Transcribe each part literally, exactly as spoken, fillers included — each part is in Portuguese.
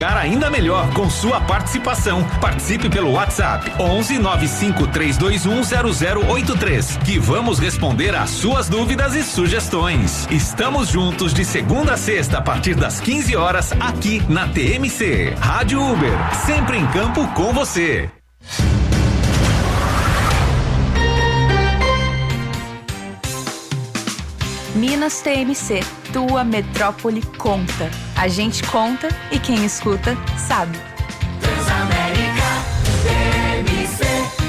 Ainda melhor com sua participação. Participe pelo WhatsApp onze nove cinco três dois um zero zero oito três, que vamos responder às suas dúvidas e sugestões. Estamos juntos de segunda a sexta a partir das quinze horas aqui na T M C Rádio Uber, sempre em campo com você. Minas T M C, tua metrópole conta. A gente conta e quem escuta sabe. Transamérica T M C.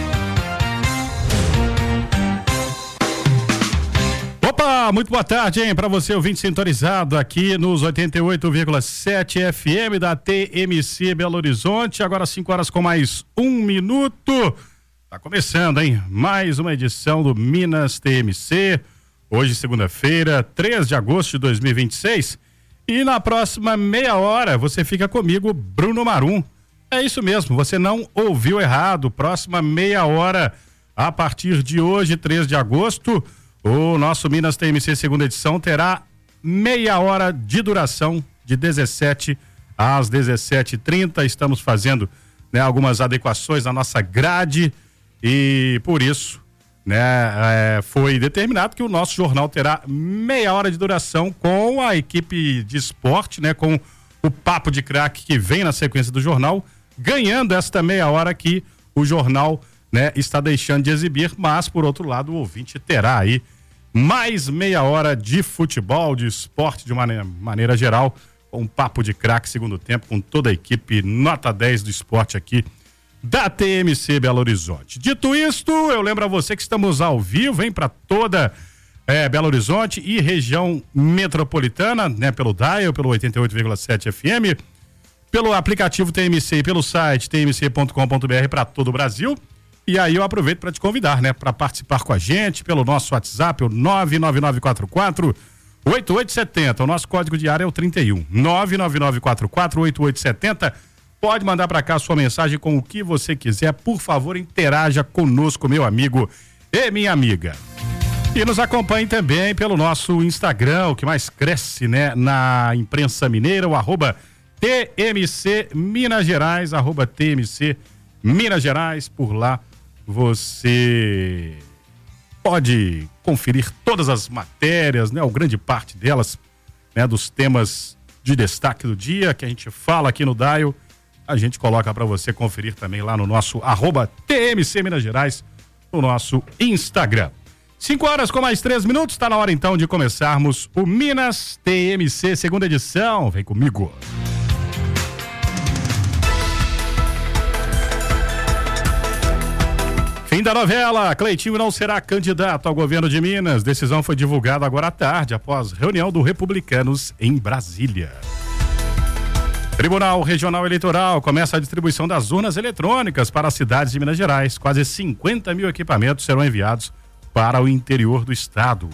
Opa, muito boa tarde, hein, para você ouvinte sintonizado aqui nos oitenta e oito vírgula sete F M da T M C Belo Horizonte. Agora cinco horas com mais um minuto. Tá começando, hein? Mais uma edição do Minas T M C. Hoje, segunda-feira, três de agosto de dois mil e vinte e seis. E na próxima meia hora você fica comigo, Bruno Marum. É isso mesmo, você não ouviu errado. Próxima meia hora, a partir de hoje, três de agosto, o nosso Minas T M C segunda edição terá meia hora de duração, de dezessete às dezessete e trinta. Estamos fazendo, né, algumas adequações na nossa grade e por isso, né, é, foi determinado que o nosso jornal terá meia hora de duração com a equipe de esporte, né, com o Papo de Craque que vem na sequência do jornal, ganhando esta meia hora que o jornal, né, está deixando de exibir, mas por outro lado o ouvinte terá aí mais meia hora de futebol, de esporte de maneira, maneira geral, com o Papo de Craque segundo tempo, com toda a equipe nota dez do esporte aqui da T M C Belo Horizonte. Dito isto, eu lembro a você que estamos ao vivo, hein, para toda é, Belo Horizonte e região metropolitana, né, pelo Dial, pelo oitenta e oito vírgula sete F M, pelo aplicativo T M C e pelo site t m c ponto com ponto b r para todo o Brasil. E aí eu aproveito para te convidar, né, para participar com a gente pelo nosso WhatsApp, o nove nove nove quatro quatro oito oito sete zero. O nosso código de área é o trinta e um. nove nove nove quatro quatro oito oito sete zero. Pode mandar para cá a sua mensagem com o que você quiser. Por favor, interaja conosco, meu amigo e minha amiga. E nos acompanhe também pelo nosso Instagram, o que mais cresce, né, na imprensa mineira, o arroba T M C Minas Gerais, arroba T M C Minas Gerais. Por lá você pode conferir todas as matérias, né, ou grande parte delas, né, dos temas de destaque do dia que a gente fala aqui no Dial. A gente coloca para você conferir também lá no nosso arroba T M C Minas Gerais, no nosso Instagram. Cinco horas com mais três minutos, está na hora então de começarmos o Minas T M C segunda edição. Vem comigo. Fim da novela, Cleitinho não será candidato ao governo de Minas. Decisão foi divulgada agora à tarde, após reunião do Republicanos em Brasília. Tribunal Regional Eleitoral começa a distribuição das urnas eletrônicas para as cidades de Minas Gerais. Quase cinquenta mil equipamentos serão enviados para o interior do estado.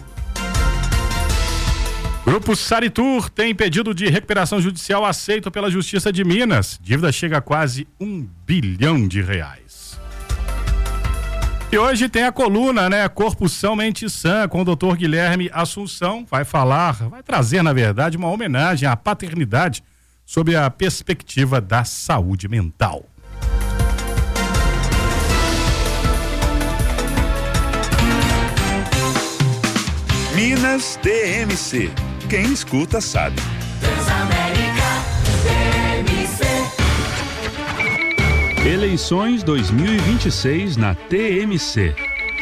Grupo Saritur tem pedido de recuperação judicial aceito pela Justiça de Minas. Dívida chega a quase um bilhão de reais. E hoje tem a coluna, né? Corpo São, Mente Sã, com o doutor Guilherme Assunção. Vai falar, vai trazer, na verdade, uma homenagem à paternidade sob a perspectiva da saúde mental. Minas T M C. Quem escuta sabe. Transamérica T M C. Eleições dois mil e vinte e seis na T M C.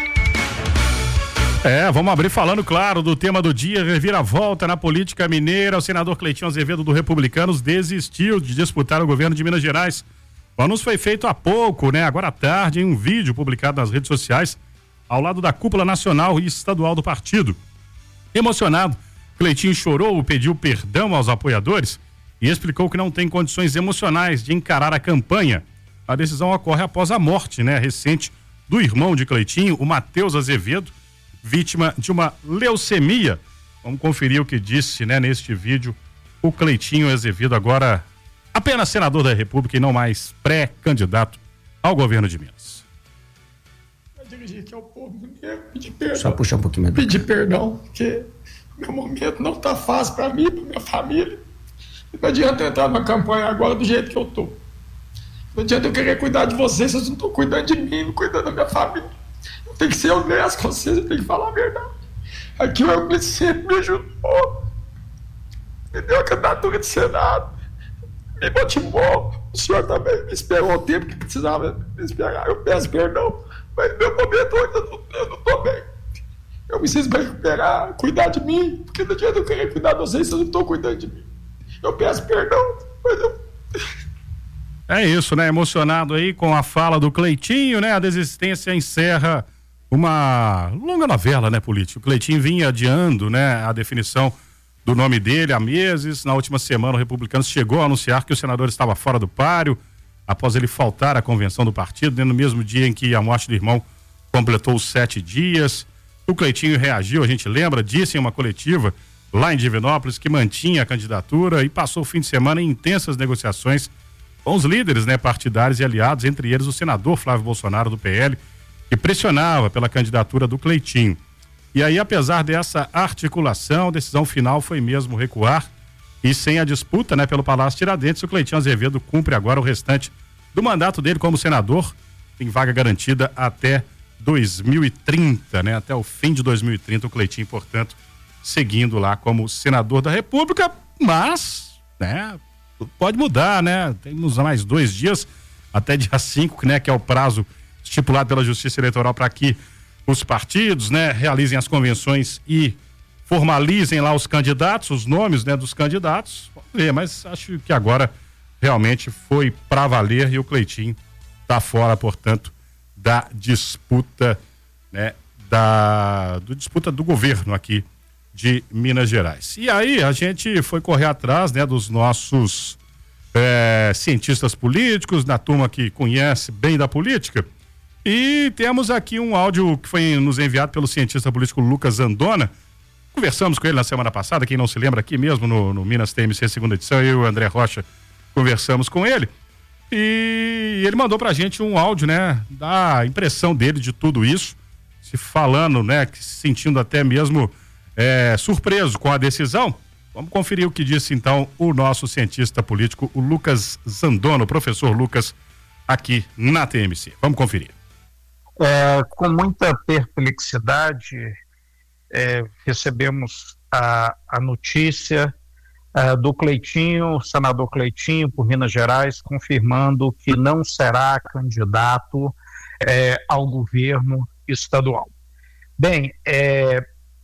É, vamos abrir falando, claro, do tema do dia, reviravolta na política mineira. O senador Cleitinho Azevedo do Republicanos desistiu de disputar o governo de Minas Gerais. O anúncio foi feito há pouco, né? Agora à tarde, em um vídeo publicado nas redes sociais, ao lado da cúpula nacional e estadual do partido. Emocionado, Cleitinho chorou, pediu perdão aos apoiadores e explicou que não tem condições emocionais de encarar a campanha. A decisão ocorre após a morte, né, recente do irmão de Cleitinho, o Matheus Azevedo, vítima de uma leucemia. Vamos conferir o que disse, né, neste vídeo o Cleitinho Azevedo, agora apenas senador da República e não mais pré-candidato ao governo de Minas. Vai dirigir aqui ao povo mineiro, pedir perdão. Só puxar um pouquinho mais. Pedir perdão, porque meu momento não está fácil para mim, para minha família. Não adianta eu entrar numa campanha agora do jeito que eu tô. Não adianta eu querer cuidar de vocês, vocês não estão cuidando de mim, não cuidando da minha família. Eu tenho que ser honesto com vocês, eu tenho que falar a verdade. Aqui o Euclides sempre me ajudou, me deu a candidatura de Senado, me motivou. O senhor também me esperou o tempo que precisava me esperar. Eu peço perdão, mas no meu momento eu não estou bem. Eu preciso me recuperar, cuidar de mim, porque não adianta eu querer cuidar de vocês, vocês não estão cuidando de mim. Eu peço perdão, mas eu... É isso, né? Emocionado aí com a fala do Cleitinho, né? A desistência encerra uma longa novela, né, político? O Cleitinho vinha adiando, né, a definição do nome dele há meses. Na última semana, o Republicanos chegou a anunciar que o senador estava fora do páreo, após ele faltar à convenção do partido, no mesmo dia em que a morte do irmão completou os sete dias. O Cleitinho reagiu, a gente lembra, disse em uma coletiva lá em Divinópolis que mantinha a candidatura e passou o fim de semana em intensas negociações com os líderes, né, partidários e aliados, entre eles o senador Flávio Bolsonaro do P L, que pressionava pela candidatura do Cleitinho. E aí, apesar dessa articulação, a decisão final foi mesmo recuar e sem a disputa, né, pelo Palácio Tiradentes, o Cleitinho Azevedo cumpre agora o restante do mandato dele como senador, tem vaga garantida até dois mil e trinta, né, até o fim de dois mil e trinta, o Cleitinho, portanto, seguindo lá como senador da República, mas, né, pode mudar, né? Temos mais dois dias, até dia cinco, né? Que é o prazo estipulado pela Justiça Eleitoral para que os partidos, né? Realizem as convenções e formalizem lá os candidatos, os nomes, né? Dos candidatos. Vamos ver, mas acho que agora realmente foi para valer e o Cleitinho tá fora, portanto, da disputa, né? Da do disputa do governo aqui de Minas Gerais. E aí a gente foi correr atrás, né, dos nossos é, cientistas políticos, da turma que conhece bem da política, e temos aqui um áudio que foi nos enviado pelo cientista político Lucas Zandona. Conversamos com ele na semana passada, quem não se lembra, aqui mesmo no, no Minas T M C segunda edição, eu e o André Rocha conversamos com ele, e ele mandou pra gente um áudio, né, da impressão dele de tudo isso, se falando, né, se sentindo até mesmo É, surpreso com a decisão. Vamos conferir o que disse então o nosso cientista político, o Lucas Zandona, o professor Lucas, aqui na T M C. Vamos conferir. É, com muita perplexidade, é, recebemos a, a notícia é, do Cleitinho, o senador Cleitinho, por Minas Gerais, confirmando que não será candidato é, ao governo estadual. Bem, é,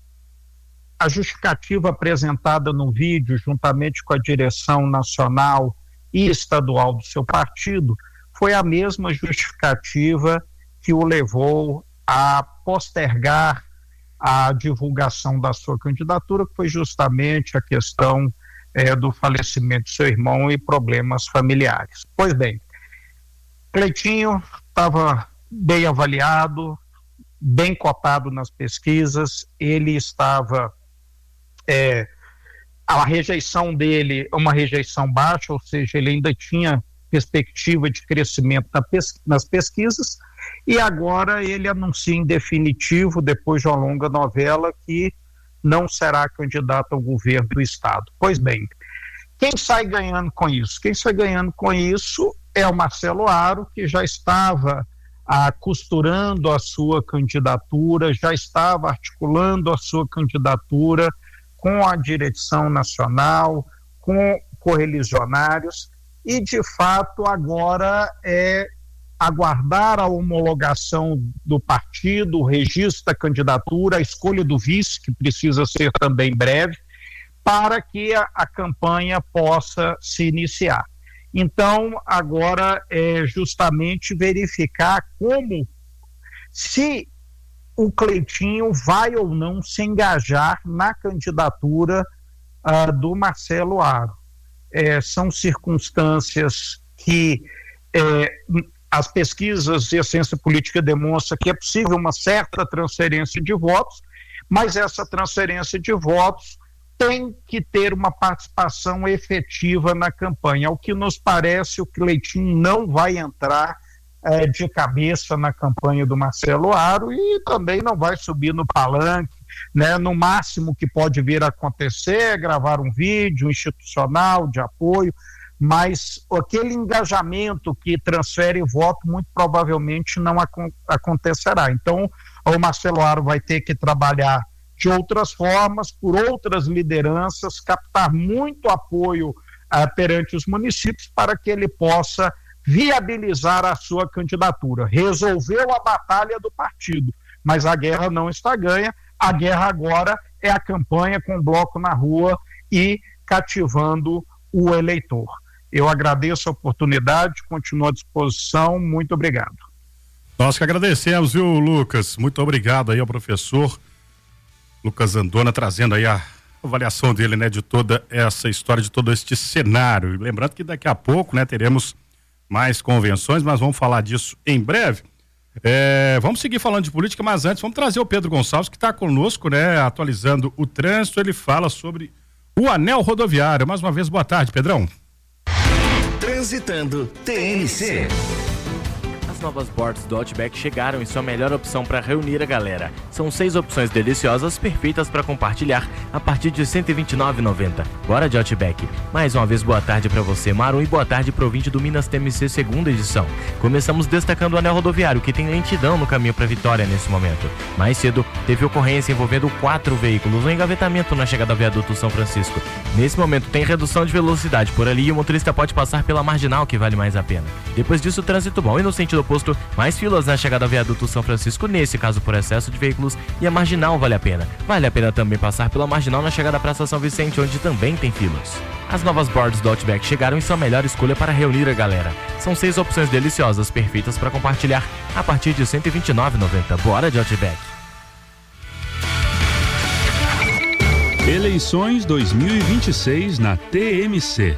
a justificativa apresentada no vídeo, juntamente com a direção nacional e estadual do seu partido, foi a mesma justificativa que o levou a postergar a divulgação da sua candidatura, que foi justamente a questão é, do falecimento de seu irmão e problemas familiares. Pois bem, Cleitinho estava bem avaliado, bem cotado nas pesquisas, ele estava... É, a rejeição dele é uma rejeição baixa, ou seja, ele ainda tinha perspectiva de crescimento na pes- nas pesquisas, e agora ele anuncia em definitivo, depois de uma longa novela, que não será candidato ao governo do estado. Pois bem, quem sai ganhando com isso? Quem sai ganhando com isso é o Marcelo Aro, que já estava ah, costurando a sua candidatura, já estava articulando a sua candidatura com a direção nacional, com correligionários, e de fato agora é aguardar a homologação do partido, o registro da candidatura, a escolha do vice, que precisa ser também breve, para que a, a campanha possa se iniciar. Então agora é justamente verificar como, se o Cleitinho vai ou não se engajar na candidatura uh, do Marcelo Aro. É, são circunstâncias que é, as pesquisas e a ciência política demonstram que é possível uma certa transferência de votos, mas essa transferência de votos tem que ter uma participação efetiva na campanha. Ao que nos parece, o Cleitinho não vai entrar É, de cabeça na campanha do Marcelo Aro e também não vai subir no palanque né? No máximo que pode vir a acontecer é gravar um vídeo institucional de apoio, mas aquele engajamento que transfere voto muito provavelmente não ac- acontecerá. Então, o Marcelo Aro vai ter que trabalhar de outras formas, por outras lideranças, captar muito apoio ah, perante os municípios para que ele possa viabilizar a sua candidatura. Resolveu a batalha do partido, mas a guerra não está ganha. A guerra agora é a campanha com o bloco na rua e cativando o eleitor. Eu agradeço a oportunidade, continuo à disposição, muito obrigado. Nós que agradecemos, viu, Lucas? Muito obrigado aí ao professor Lucas Andona, trazendo aí a avaliação dele, né, de toda essa história, de todo este cenário. E lembrando que daqui a pouco, né, teremos mais convenções, mas vamos falar disso em breve. É, vamos seguir falando de política, mas antes vamos trazer o Pedro Gonçalves, que está conosco, né, atualizando o trânsito. Ele fala sobre o anel rodoviário. Mais uma vez, boa tarde, Pedrão. Transitando T N C. As novas boards do Outback chegaram e são a melhor opção para reunir a galera. São seis opções deliciosas perfeitas para compartilhar a partir de cento e vinte e nove reais e noventa centavos. Bora de Outback. Mais uma vez, boa tarde para você, Maru, e boa tarde para o ouvinte do Minas T M C segunda edição. Começamos destacando o anel rodoviário, que tem lentidão no caminho para Vitória nesse momento. Mais cedo, teve ocorrência envolvendo quatro veículos, um engavetamento na chegada ao viaduto São Francisco. Nesse momento, tem redução de velocidade por ali e o motorista pode passar pela marginal, que vale mais a pena. Depois disso, trânsito bom e no sentido oposto, mais filas na chegada ao viaduto São Francisco, nesse caso por excesso de veículos, e a marginal vale a pena. Vale a pena também passar pela marginal na chegada à Praça São Vicente, onde também tem filas. As novas boards do Outback chegaram e são a melhor escolha para reunir a galera. São seis opções deliciosas, perfeitas para compartilhar, a partir de cento e vinte e nove reais e noventa centavos. Bora de Outback. Eleições dois mil e vinte e seis na T M C.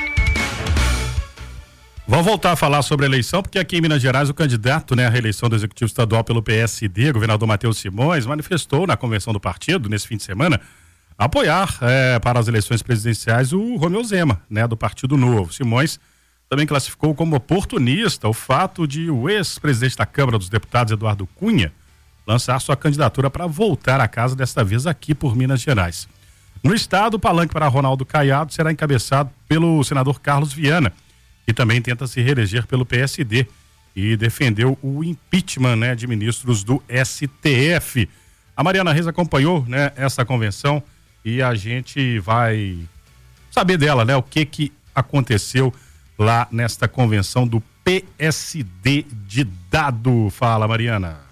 Vamos voltar a falar sobre a eleição, porque aqui em Minas Gerais o candidato, né, à reeleição do Executivo Estadual pelo P S D, governador Matheus Simões, manifestou na convenção do partido, nesse fim de semana, apoiar é, para as eleições presidenciais o Romeu Zema, né, do Partido Novo. Simões também classificou como oportunista o fato de o ex-presidente da Câmara dos Deputados, Eduardo Cunha, lançar sua candidatura para voltar à casa, desta vez aqui por Minas Gerais. No estado, o palanque para Ronaldo Caiado será encabeçado pelo senador Carlos Viana, que também tenta se reeleger pelo P S D e defendeu o impeachment, né, de ministros do S T F. A Mariana Reis acompanhou, né, essa convenção e a gente vai saber dela, né, o que que aconteceu lá nesta convenção do P S D de Dado. Fala, Mariana.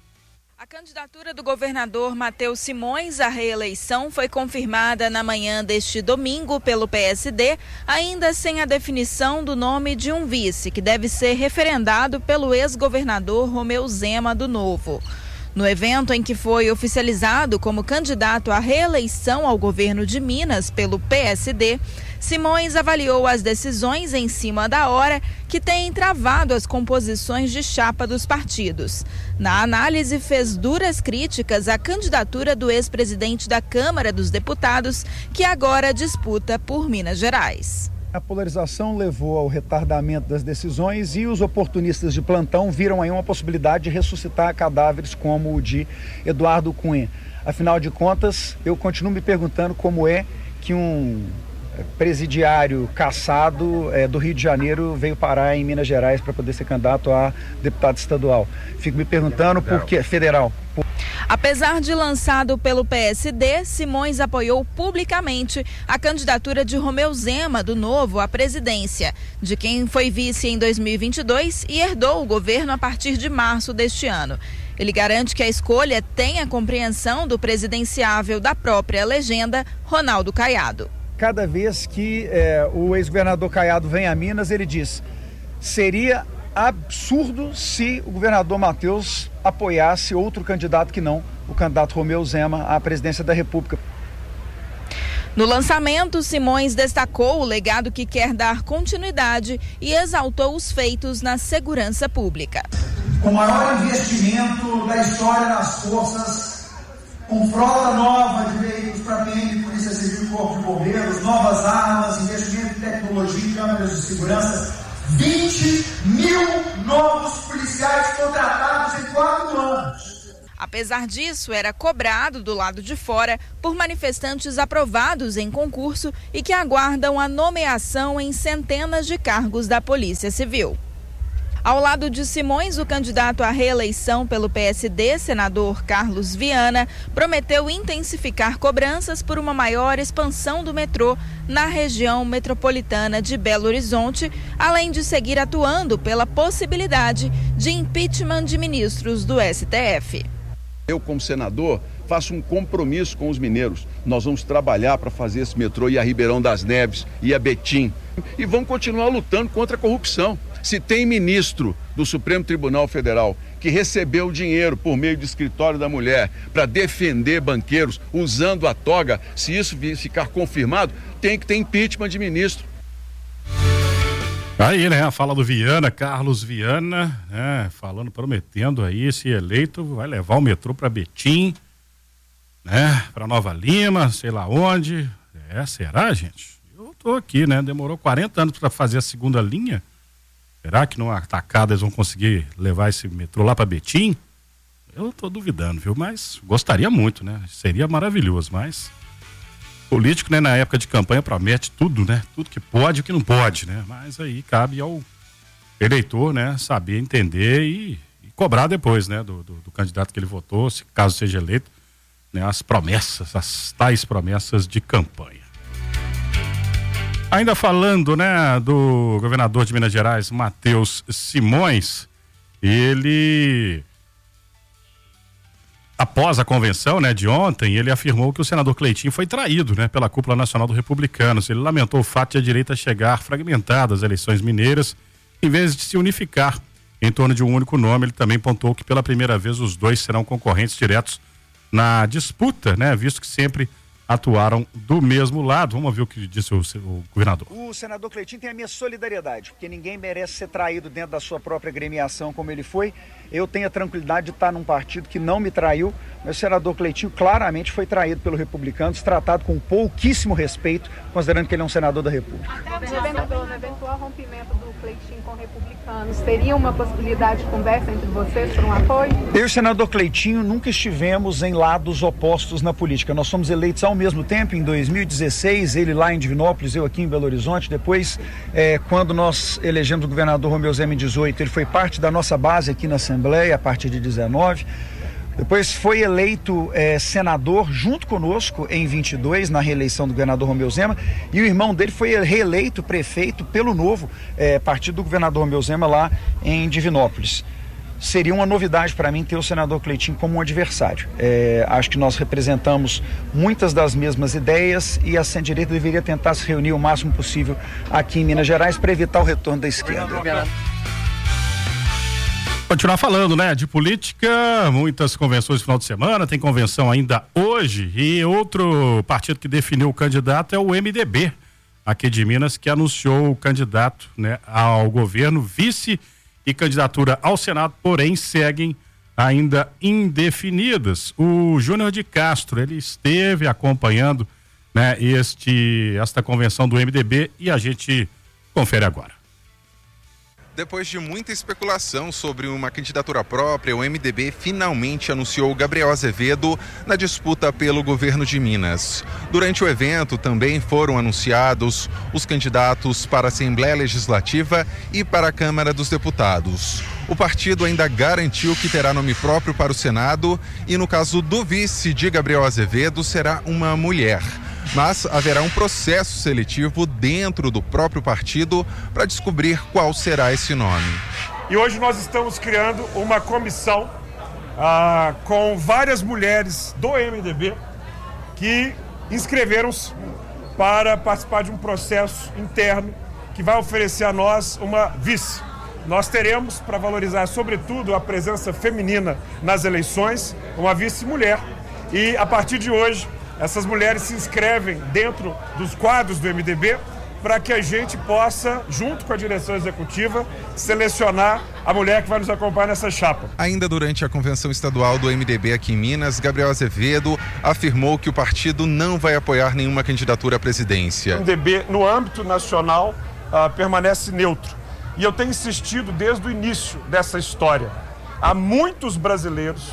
A candidatura do governador Matheus Simões à reeleição foi confirmada na manhã deste domingo pelo P S D, ainda sem a definição do nome de um vice, que deve ser referendado pelo ex-governador Romeu Zema do Novo. No evento em que foi oficializado como candidato à reeleição ao governo de Minas pelo P S D, Simões avaliou as decisões em cima da hora que têm travado as composições de chapa dos partidos. Na análise, fez duras críticas à candidatura do ex-presidente da Câmara dos Deputados, que agora disputa por Minas Gerais. A polarização levou ao retardamento das decisões e os oportunistas de plantão viram aí uma possibilidade de ressuscitar cadáveres como o de Eduardo Cunha. Afinal de contas, eu continuo me perguntando como é que um presidiário caçado é, do Rio de Janeiro veio parar em Minas Gerais para poder ser candidato a deputado estadual. Fico me perguntando por que federal. Por... Apesar de lançado pelo P S D, Simões apoiou publicamente a candidatura de Romeu Zema, do Novo, à presidência, de quem foi vice em dois mil e vinte e dois e herdou o governo a partir de março deste ano. Ele garante que a escolha tem a compreensão do presidenciável da própria legenda, Ronaldo Caiado. Cada vez que é, o ex-governador Caiado vem a Minas, ele diz: seria absurdo se o governador Matheus apoiasse outro candidato que não o candidato Romeu Zema à presidência da República. No lançamento, Simões destacou o legado que quer dar continuidade e exaltou os feitos na segurança pública. Com o maior investimento da história nas forças, com frota nova de veículos para P M, Polícia Civil e Corpo de Bombeiros, novas armas, investimento em tecnologia e câmeras de segurança, vinte mil novos policiais contratados em quatro anos. Apesar disso, era cobrado do lado de fora por manifestantes aprovados em concurso e que aguardam a nomeação em centenas de cargos da Polícia Civil. Ao lado de Simões, o candidato à reeleição pelo P S D, senador Carlos Viana, prometeu intensificar cobranças por uma maior expansão do metrô na região metropolitana de Belo Horizonte, além de seguir atuando pela possibilidade de impeachment de ministros do S T F. Eu, como senador, faço um compromisso com os mineiros. Nós vamos trabalhar para fazer esse metrô ir a Ribeirão das Neves e a Betim. E vamos continuar lutando contra a corrupção. Se tem ministro do Supremo Tribunal Federal que recebeu dinheiro por meio do escritório da mulher para defender banqueiros usando a toga, se isso ficar confirmado, tem que ter impeachment de ministro. Aí, né, a fala do Viana, Carlos Viana, né, falando, prometendo aí, se eleito, vai levar o metrô para Betim, né, para Nova Lima, sei lá onde. É, será, gente? Eu tô aqui, né, demorou quarenta anos para fazer a segunda linha. Será que numa tacada eles vão conseguir levar esse metrô lá para Betim? Eu tô duvidando, viu, mas gostaria muito, né, seria maravilhoso, mas... político, né, na época de campanha promete tudo, né? Tudo que pode e o que não pode, né? Mas aí cabe ao eleitor, né, saber entender e, e cobrar depois, né, do, do, do candidato que ele votou, se caso seja eleito, né, as promessas, as tais promessas de campanha. Ainda falando, né, do governador de Minas Gerais, Matheus Simões, ele... após a convenção, né, de ontem, ele afirmou que o senador Cleitinho foi traído, né, pela cúpula nacional do Republicanos. Ele lamentou o fato de a direita chegar fragmentada às eleições mineiras, em vez de se unificar em torno de um único nome. Ele também pontuou que pela primeira vez os dois serão concorrentes diretos na disputa, né, visto que sempre atuaram do mesmo lado. Vamos ver o que disse o, o governador. O senador Cleitinho tem a minha solidariedade, porque ninguém merece ser traído dentro da sua própria gremiação como ele foi. Eu tenho a tranquilidade de estar num partido que não me traiu, mas o senador Cleitinho claramente foi traído pelo Republicanos, tratado com pouquíssimo respeito, considerando que ele é um senador da República. Governador, no eventual rompimento do Cleitinho com Republicanos, teria uma possibilidade de conversa entre vocês por um apoio? Eu e o senador Cleitinho nunca estivemos em lados opostos na política. Nós fomos eleitos ao mesmo tempo, em dois mil e dezesseis, ele lá em Divinópolis, eu aqui em Belo Horizonte. Depois, é, quando nós elegemos o governador Romeu Zema em dezoito, ele foi parte da nossa base aqui na Assembleia, a partir de dezenove. Depois foi eleito é, senador junto conosco em vinte e dois, na reeleição do governador Romeu Zema, e o irmão dele foi reeleito prefeito pelo Novo, é, partido do governador Romeu Zema lá em Divinópolis. Seria uma novidade para mim ter o senador Cleitinho como um adversário. É, acho que nós representamos muitas das mesmas ideias e a centro-direita deveria tentar se reunir o máximo possível aqui em Minas Gerais para evitar o retorno da esquerda. Continuar falando, né, de política, muitas convenções no final de semana, tem convenção ainda hoje, e outro partido que definiu o candidato é o M D B, aqui de Minas, que anunciou o candidato, né, ao governo, vice e candidatura ao Senado, porém seguem ainda indefinidas. O Júnior de Castro, ele esteve acompanhando, né, este, esta convenção do M D B e a gente confere agora. Depois de muita especulação sobre uma candidatura própria, o M D B finalmente anunciou Gabriel Azevedo na disputa pelo governo de Minas. Durante o evento também foram anunciados os candidatos para a Assembleia Legislativa e para a Câmara dos Deputados. O partido ainda garantiu que terá nome próprio para o Senado e, no caso do vice de Gabriel Azevedo, será uma mulher. Mas haverá um processo seletivo dentro do próprio partido para descobrir qual será esse nome. E hoje nós estamos criando uma comissão ah, com várias mulheres do M D B que inscreveram-se para participar de um processo interno que vai oferecer a nós uma vice. Nós teremos, para valorizar sobretudo a presença feminina nas eleições, uma vice-mulher. E a partir de hoje, essas mulheres se inscrevem dentro dos quadros do M D B para que a gente possa, junto com a direção executiva, selecionar a mulher que vai nos acompanhar nessa chapa. Ainda durante a convenção estadual do M D B aqui em Minas, Gabriel Azevedo afirmou que o partido não vai apoiar nenhuma candidatura à presidência. O M D B, no âmbito nacional, uh, permanece neutro. E eu tenho insistido desde o início dessa história. Há muitos brasileiros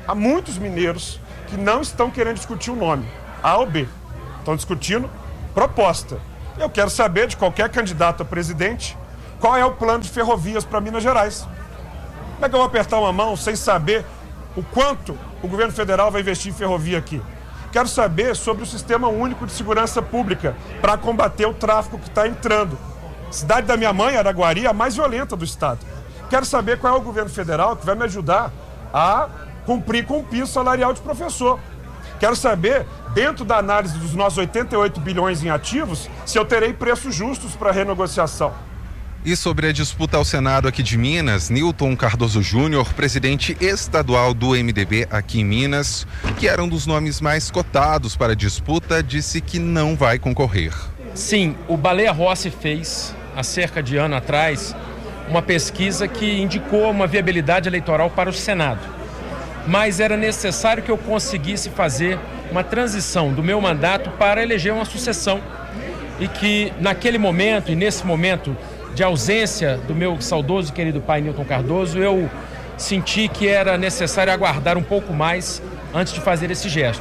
há muitos mineiros que não estão querendo discutir o nome, A ou B. Estão discutindo proposta. Eu quero saber de qualquer candidato a presidente qual é o plano de ferrovias para Minas Gerais. Como é que eu vou apertar uma mão sem saber o quanto o governo federal vai investir em ferrovia aqui? Quero saber sobre o Sistema Único de Segurança Pública para combater o tráfico que está entrando. Cidade da minha mãe, Araguari, a mais violenta do estado. Quero saber qual é o governo federal que vai me ajudar a cumprir com o piso salarial de professor. Quero saber, dentro da análise dos nossos oitenta e oito bilhões em ativos, se eu terei preços justos para renegociação. E sobre a disputa ao Senado aqui de Minas, Newton Cardoso Júnior, presidente estadual do M D B aqui em Minas, que era um dos nomes mais cotados para a disputa, disse que não vai concorrer. Sim, o Baleia Rossi fez, há cerca de ano atrás, uma pesquisa que indicou uma viabilidade eleitoral para o Senado. Mas era necessário que eu conseguisse fazer uma transição do meu mandato para eleger uma sucessão. E que naquele momento e nesse momento de ausência do meu saudoso e querido pai Newton Cardoso, eu senti que era necessário aguardar um pouco mais antes de fazer esse gesto.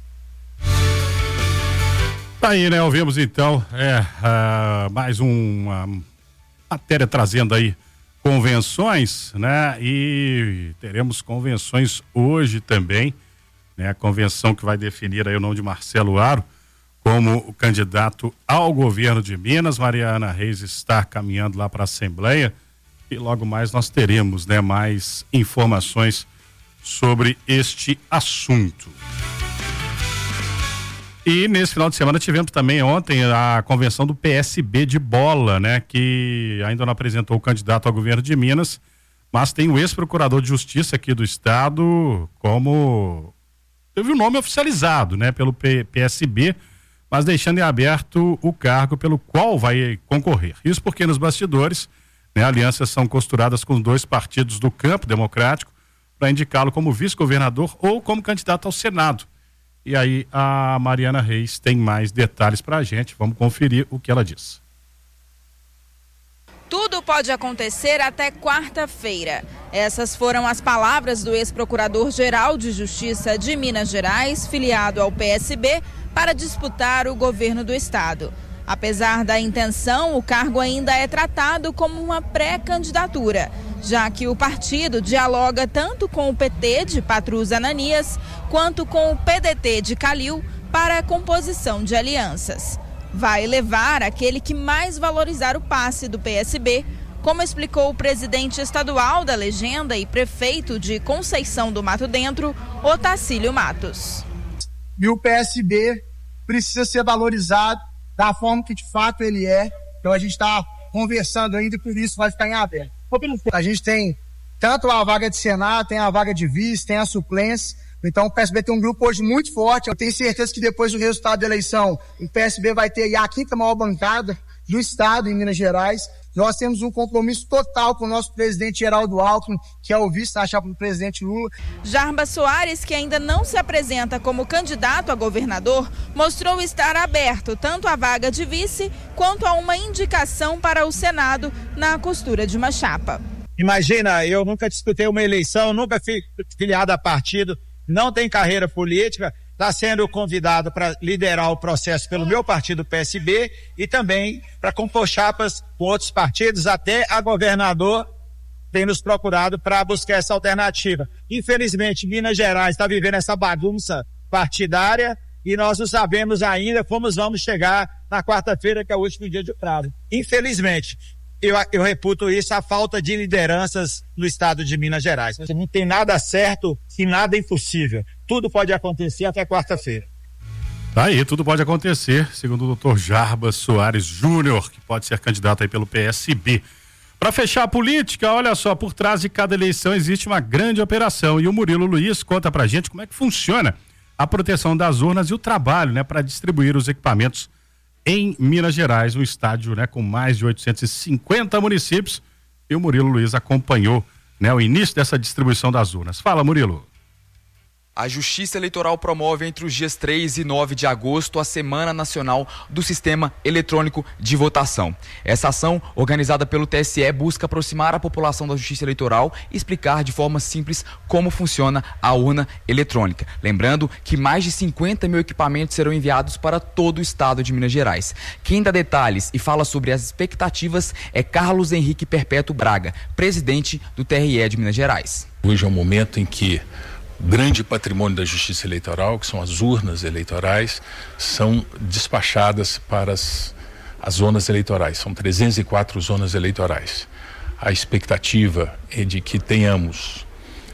Tá aí, né? Ouvimos então é, uh, mais uma matéria trazendo aí convenções, né? E teremos convenções hoje também, né? A convenção que vai definir aí o nome de Marcelo Aro como o candidato ao governo de Minas. Mariana Reis está caminhando lá para a Assembleia e logo mais nós teremos, né, mais informações sobre este assunto. E nesse final de semana tivemos também ontem a convenção do P S B de bola, né, que ainda não apresentou o candidato ao governo de Minas, mas tem o ex-procurador de justiça aqui do estado como teve o nome oficializado, né, pelo P S B, mas deixando em aberto o cargo pelo qual vai concorrer. Isso porque nos bastidores, né, alianças são costuradas com dois partidos do campo democrático para indicá-lo como vice-governador ou como candidato ao Senado. E aí a Mariana Reis tem mais detalhes para a gente. Vamos conferir o que ela diz. Tudo pode acontecer até quarta-feira. Essas foram as palavras do ex-procurador-geral de Justiça de Minas Gerais, filiado ao P S B, para disputar o governo do estado. Apesar da intenção, o cargo ainda é tratado como uma pré-candidatura, já que o partido dialoga tanto com o P T de Patrus Ananias quanto com o P D T de Calil para a composição de alianças. Vai levar aquele que mais valorizar o passe do P S B, como explicou o presidente estadual da legenda e prefeito de Conceição do Mato Dentro, Otacílio Matos. E o P S B precisa ser valorizado da forma que de fato ele é. Então a gente está conversando ainda e por isso vai ficar em aberto. A gente tem tanto a vaga de Senado, tem a vaga de vice, tem a suplência. Então o P S B tem um grupo hoje muito forte. Eu tenho certeza que depois do resultado da eleição, o P S B vai ter a quinta maior bancada do estado em Minas Gerais. Nós temos um compromisso total com o nosso presidente Geraldo Alckmin, que é o vice da chapa do presidente Lula. Jarbas Soares, que ainda não se apresenta como candidato a governador, mostrou estar aberto tanto à vaga de vice quanto a uma indicação para o Senado na costura de uma chapa. Imagina, eu nunca disputei uma eleição, nunca fui filiado a partido, não tenho carreira política, está sendo convidado para liderar o processo pelo meu partido P S B e também para compor chapas com outros partidos, até a governador tem nos procurado para buscar essa alternativa. Infelizmente, Minas Gerais está vivendo essa bagunça partidária e nós não sabemos ainda como vamos chegar na quarta-feira, que é o último dia de prazo. Infelizmente, eu, eu reputo isso a falta de lideranças no estado de Minas Gerais. Não tem nada certo e nada impossível. Tudo pode acontecer até quarta-feira. Tá aí, tudo pode acontecer, segundo o doutor Jarbas Soares Júnior, que pode ser candidato aí pelo P S B. Para fechar a política, olha só, por trás de cada eleição existe uma grande operação e o Murilo Luiz conta pra gente como é que funciona a proteção das urnas e o trabalho, né, para distribuir os equipamentos em Minas Gerais, um estádio, né, com mais de oitocentos e cinquenta municípios, e o Murilo Luiz acompanhou, né, o início dessa distribuição das urnas. Fala, Murilo. A Justiça Eleitoral promove entre os dias três e nove de agosto a Semana Nacional do Sistema Eletrônico de Votação. Essa ação, organizada pelo T S E, busca aproximar a população da Justiça Eleitoral e explicar de forma simples como funciona a urna eletrônica. Lembrando que mais de cinquenta mil equipamentos serão enviados para todo o estado de Minas Gerais. Quem dá detalhes e fala sobre as expectativas é Carlos Henrique Perpétuo Braga, presidente do T R E de Minas Gerais. Hoje é um momento em que o grande patrimônio da Justiça Eleitoral, que são as urnas eleitorais, são despachadas para as, as zonas eleitorais. São trezentas e quatro zonas eleitorais. A expectativa é de que tenhamos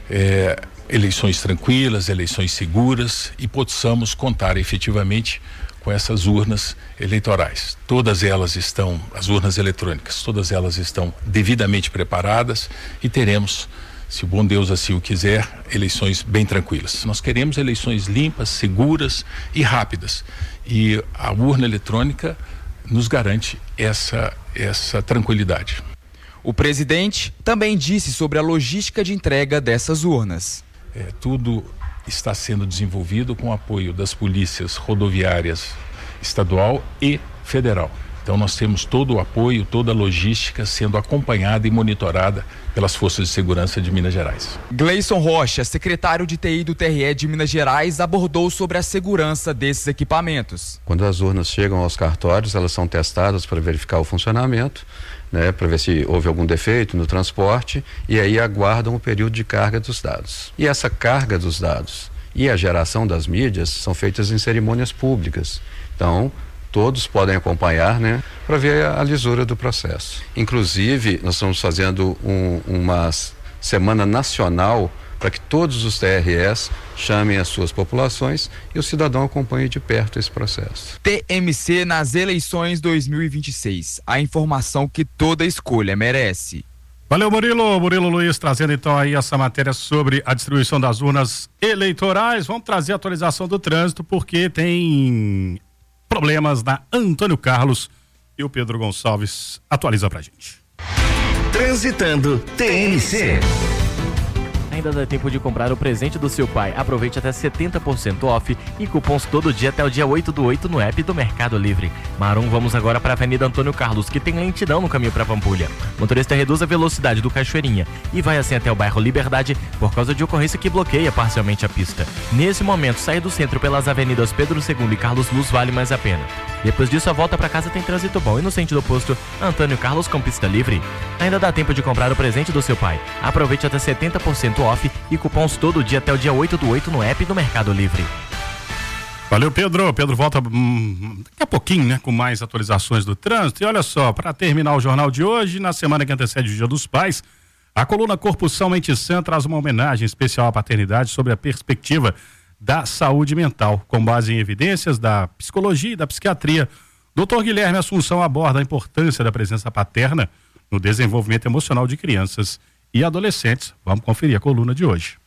é, eleições tranquilas, eleições seguras e possamos contar efetivamente com essas urnas eleitorais. Todas elas estão, as urnas eletrônicas, todas elas estão devidamente preparadas e teremos, se o bom Deus assim o quiser, eleições bem tranquilas. Nós queremos eleições limpas, seguras e rápidas. E a urna eletrônica nos garante essa, essa tranquilidade. O presidente também disse sobre a logística de entrega dessas urnas. É, tudo está sendo desenvolvido com o apoio das polícias rodoviárias estadual e federal. Então nós temos todo o apoio, toda a logística sendo acompanhada e monitorada pelas forças de segurança de Minas Gerais. Gleison Rocha, secretário de T I do T R E de Minas Gerais, abordou sobre a segurança desses equipamentos. Quando as urnas chegam aos cartórios, elas são testadas para verificar o funcionamento, né, para ver se houve algum defeito no transporte, e aí aguardam o período de carga dos dados. E essa carga dos dados e a geração das mídias são feitas em cerimônias públicas. Então, todos podem acompanhar, né, para ver a, a lisura do processo. Inclusive, nós estamos fazendo um, uma semana nacional para que todos os T R Es chamem as suas populações e o cidadão acompanhe de perto esse processo. T M C nas eleições dois mil e vinte e seis. A informação que toda escolha merece. Valeu, Murilo. Murilo Luiz trazendo então aí essa matéria sobre a distribuição das urnas eleitorais. Vamos trazer a atualização do trânsito porque tem problemas na Antônio Carlos e o Pedro Gonçalves atualiza pra gente. Transitando T M C. Ainda dá tempo de comprar o presente do seu pai. Aproveite até setenta por cento off e cupons todo dia até o dia oito do oito no app do Mercado Livre. Marum, vamos agora para a Avenida Antônio Carlos, que tem lentidão no caminho para Pampulha. Motorista reduz a velocidade do Cachoeirinha e vai assim até o bairro Liberdade por causa de ocorrência que bloqueia parcialmente a pista. Nesse momento, sair do centro pelas avenidas Pedro segundo e Carlos Luz vale mais a pena. Depois disso, a volta para casa tem trânsito bom e no sentido oposto, Antônio Carlos com pista livre. Ainda dá tempo de comprar o presente do seu pai. Aproveite até setenta por cento off e cupons todo dia até o dia oito do oito no app do Mercado Livre. Valeu, Pedro. Pedro volta hum, daqui a pouquinho, né, com mais atualizações do trânsito. E olha só, para terminar o jornal de hoje, na semana que antecede o Dia dos Pais, a coluna Corpo São Mente Sã traz uma homenagem especial à paternidade sobre a perspectiva da saúde mental, com base em evidências da psicologia e da psiquiatria. doutor Guilherme Assunção aborda a importância da presença paterna no desenvolvimento emocional de crianças e adolescentes. Vamos conferir a coluna de hoje.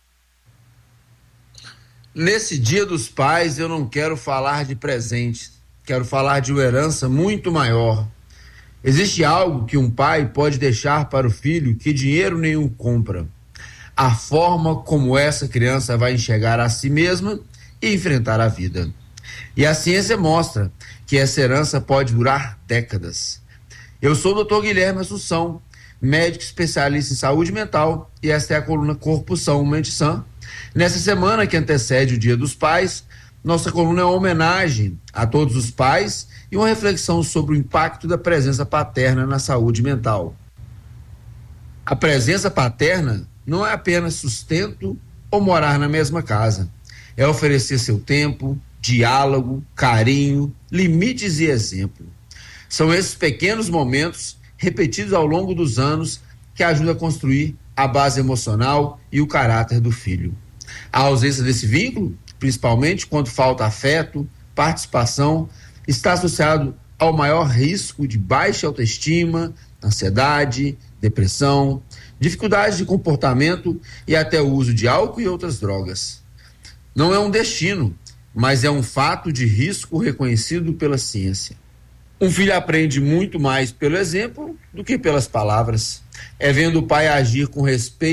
Nesse Dia dos Pais, eu não quero falar de presente, quero falar de uma herança muito maior. Existe algo que um pai pode deixar para o filho que dinheiro nenhum compra. A forma como essa criança vai enxergar a si mesma e enfrentar a vida. E a ciência mostra que essa herança pode durar décadas. Eu sou o doutor Guilherme Assunção, médico especialista em saúde mental, e esta é a coluna Corpo São Mente Sã. Nessa semana que antecede o Dia dos Pais, nossa coluna é uma homenagem a todos os pais e uma reflexão sobre o impacto da presença paterna na saúde mental. A presença paterna não é apenas sustento ou morar na mesma casa. É oferecer seu tempo, diálogo, carinho, limites e exemplo. São esses pequenos momentos repetidos ao longo dos anos que ajudam a construir a base emocional e o caráter do filho. A ausência desse vínculo, principalmente quando falta afeto, participação, está associado ao maior risco de baixa autoestima, ansiedade, depressão, dificuldades de comportamento e até o uso de álcool e outras drogas. Não é um destino, mas é um fato de risco reconhecido pela ciência. Um filho aprende muito mais pelo exemplo do que pelas palavras. É vendo o pai agir com respeito,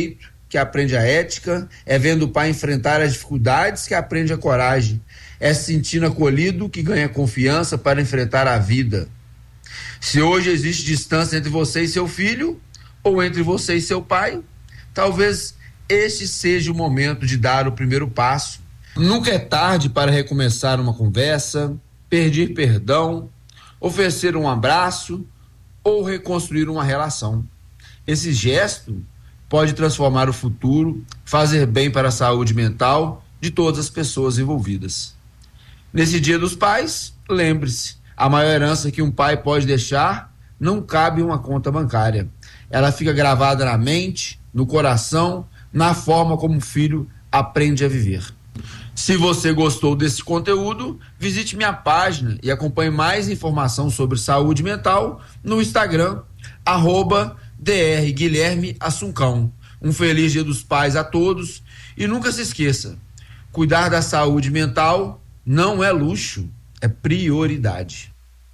que aprende a ética, é vendo o pai enfrentar as dificuldades que aprende a coragem, é se sentindo acolhido que ganha confiança para enfrentar a vida. Se hoje existe distância entre você e seu filho, ou entre você e seu pai, talvez este seja o momento de dar o primeiro passo. Nunca é tarde para recomeçar uma conversa, pedir perdão, oferecer um abraço ou reconstruir uma relação. Esse gesto pode transformar o futuro, fazer bem para a saúde mental de todas as pessoas envolvidas. Nesse Dia dos Pais, lembre-se, a maior herança que um pai pode deixar não cabe em uma conta bancária. Ela fica gravada na mente, no coração, na forma como o filho aprende a viver. Se você gostou desse conteúdo, visite minha página e acompanhe mais informação sobre saúde mental no Instagram, arroba dr Guilherme Assuncão. Um feliz Dia dos Pais a todos e nunca se esqueça, cuidar da saúde mental não é luxo, é prioridade.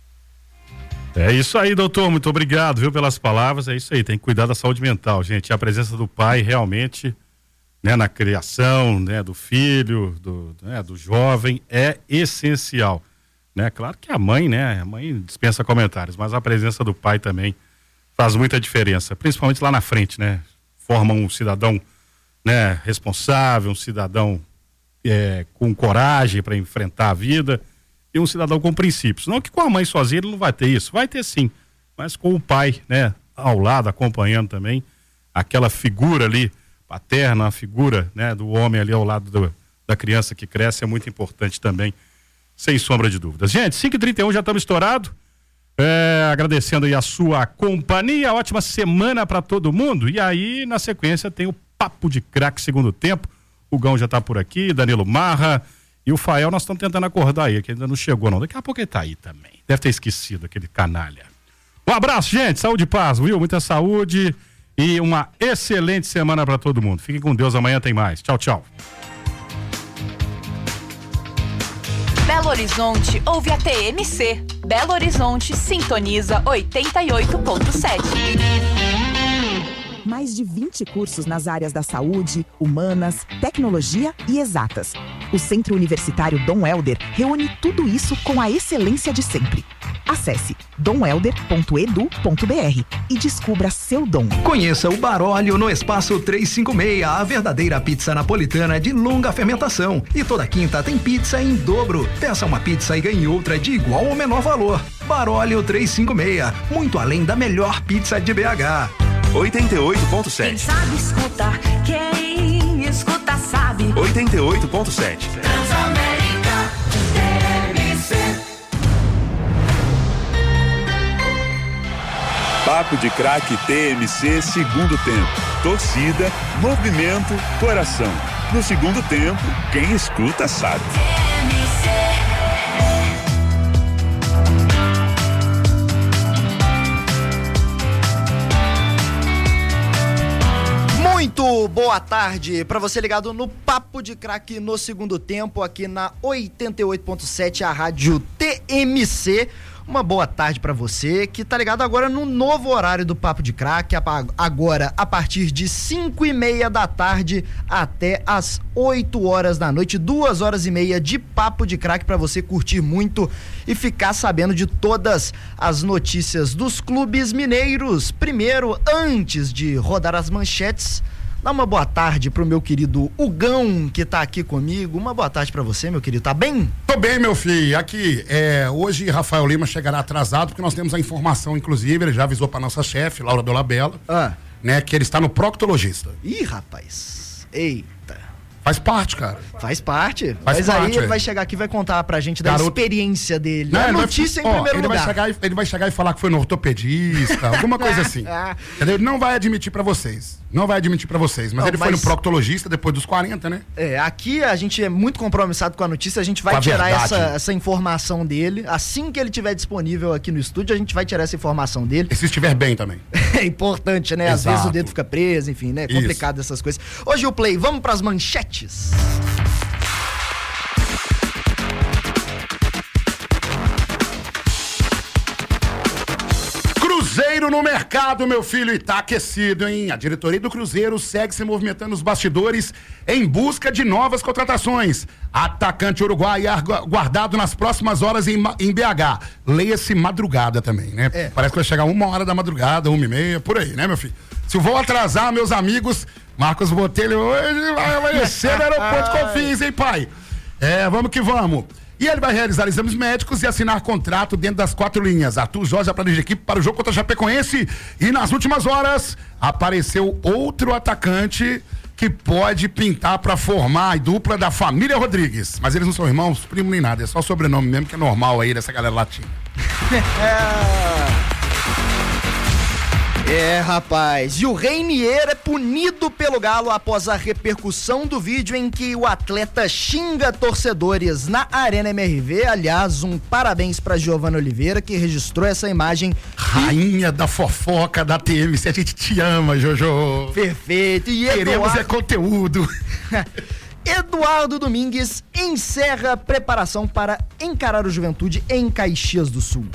É isso aí, doutor, muito obrigado, viu, pelas palavras. É isso aí, tem que cuidar da saúde mental, gente. A presença do pai realmente, né, na criação, né, do filho, do, né, do jovem é essencial, né? Claro que a mãe, né, a mãe dispensa comentários, mas a presença do pai também faz muita diferença, principalmente lá na frente, né? Forma um cidadão, né, responsável, um cidadão é, com coragem para enfrentar a vida e um cidadão com princípios. Não que com a mãe sozinha ele não vai ter isso, vai ter sim, mas com o pai, né, ao lado, acompanhando também, aquela figura ali paterna, a figura, né, do homem ali ao lado do, da criança que cresce é muito importante também, sem sombra de dúvidas. Gente, cinco e trinta e um já estamos estourados. É, agradecendo aí a sua companhia, ótima semana para todo mundo. E aí, na sequência, tem o Papo de Craque segundo tempo. O Gão já tá por aqui, Danilo Marra e o Fael, nós estamos tentando acordar aí, que ainda não chegou não. Daqui a pouco ele tá aí também. Deve ter esquecido aquele canalha. Um abraço, gente, saúde e paz, viu? Muita saúde e uma excelente semana para todo mundo. Fiquem com Deus, amanhã tem mais. Tchau, tchau. Belo Horizonte ouve a T M C. Belo Horizonte sintoniza oitenta e oito ponto sete. Mais de vinte cursos nas áreas da saúde, humanas, tecnologia e exatas. O Centro Universitário Dom Helder reúne tudo isso com a excelência de sempre. Acesse dom helder ponto e d u ponto b r e descubra seu dom. Conheça o Baróleo no Espaço trezentos e cinquenta e seis, a verdadeira pizza napolitana de longa fermentação. E toda quinta tem pizza em dobro. Peça uma pizza e ganhe outra de igual ou menor valor. Baróleo trezentos e cinquenta e seis, muito além da melhor pizza de B H. oitenta e oito ponto sete. Quem sabe escutar, quem escuta sabe. oitenta e oito ponto sete. Transamérica, T M C. Papo de Craque T M C, segundo tempo. Torcida, movimento, coração. No segundo tempo, quem escuta sabe. Muito boa tarde para você ligado no Papo de Craque no segundo tempo, aqui na oitenta e oito ponto sete, a rádio T M C. Uma boa tarde para você que tá ligado agora no novo horário do Papo de Craque, agora a partir de cinco e meia da tarde até as oito horas da noite, duas horas e meia de Papo de Craque para você curtir muito e ficar sabendo de todas as notícias dos clubes mineiros. Primeiro, antes de rodar as manchetes, dá uma boa tarde pro meu querido Hugão, que tá aqui comigo. Uma boa tarde pra você, meu querido. Tá bem? Tô bem, meu filho. Aqui, é, hoje Rafael Lima chegará atrasado, porque nós temos a informação, inclusive, ele já avisou pra nossa chefe, Laura Dolabella, ah. né, que ele está no proctologista. Ih, rapaz. Eita. Faz parte, cara. Faz parte. Faz Mas parte, aí ele é. vai chegar aqui e vai contar pra gente da Garoto... experiência dele. Não, a ele notícia vai, em ó, primeiro ele lugar. Vai chegar e, ele vai chegar e falar que foi no ortopedista, alguma coisa assim. Entendeu? Ele não vai admitir pra vocês. Não vai admitir pra vocês. Mas não, ele mas... foi no proctologista depois dos quarenta, né? É, aqui a gente é muito compromissado com a notícia, a gente vai tirar essa, essa informação dele. Assim que ele estiver disponível aqui no estúdio, a gente vai tirar essa informação dele. E se estiver bem também. É importante, né? Às Exato. vezes o dedo fica preso, enfim, né? É complicado essas coisas. Hoje o Play, vamos pras manchetes. Cruzeiro Dinheiro no mercado, meu filho, e tá aquecido, hein? A diretoria do Cruzeiro segue se movimentando nos bastidores em busca de novas contratações. Atacante uruguaio guardado nas próximas horas em, em B H. Leia-se madrugada também, né? É. Parece que vai chegar uma hora da madrugada, uma e meia, por aí, né, meu filho? Se eu vou atrasar, meus amigos, Marcos Botelho hoje vai amanhecer no aeroporto Confins, hein, pai? É, vamos que vamos. E ele vai realizar exames médicos e assinar contrato dentro das quatro linhas. Arthur Jorge planeja equipe para o jogo contra a Chapecoense. E nas últimas horas, apareceu outro atacante que pode pintar para formar a dupla da família Rodrigues. Mas eles não são irmãos, primos nem nada. É só sobrenome mesmo, que é normal aí dessa galera latina. É, rapaz, e o Reinier é punido pelo Galo após a repercussão do vídeo em que o atleta xinga torcedores na Arena M R V. Aliás, um parabéns pra Giovana Oliveira, que registrou essa imagem. Rainha e... da fofoca da T M C, a gente te ama, Jojo. Perfeito. E Queremos Eduardo... é conteúdo. Eduardo Domingues encerra preparação para encarar o Juventude em Caxias do Sul.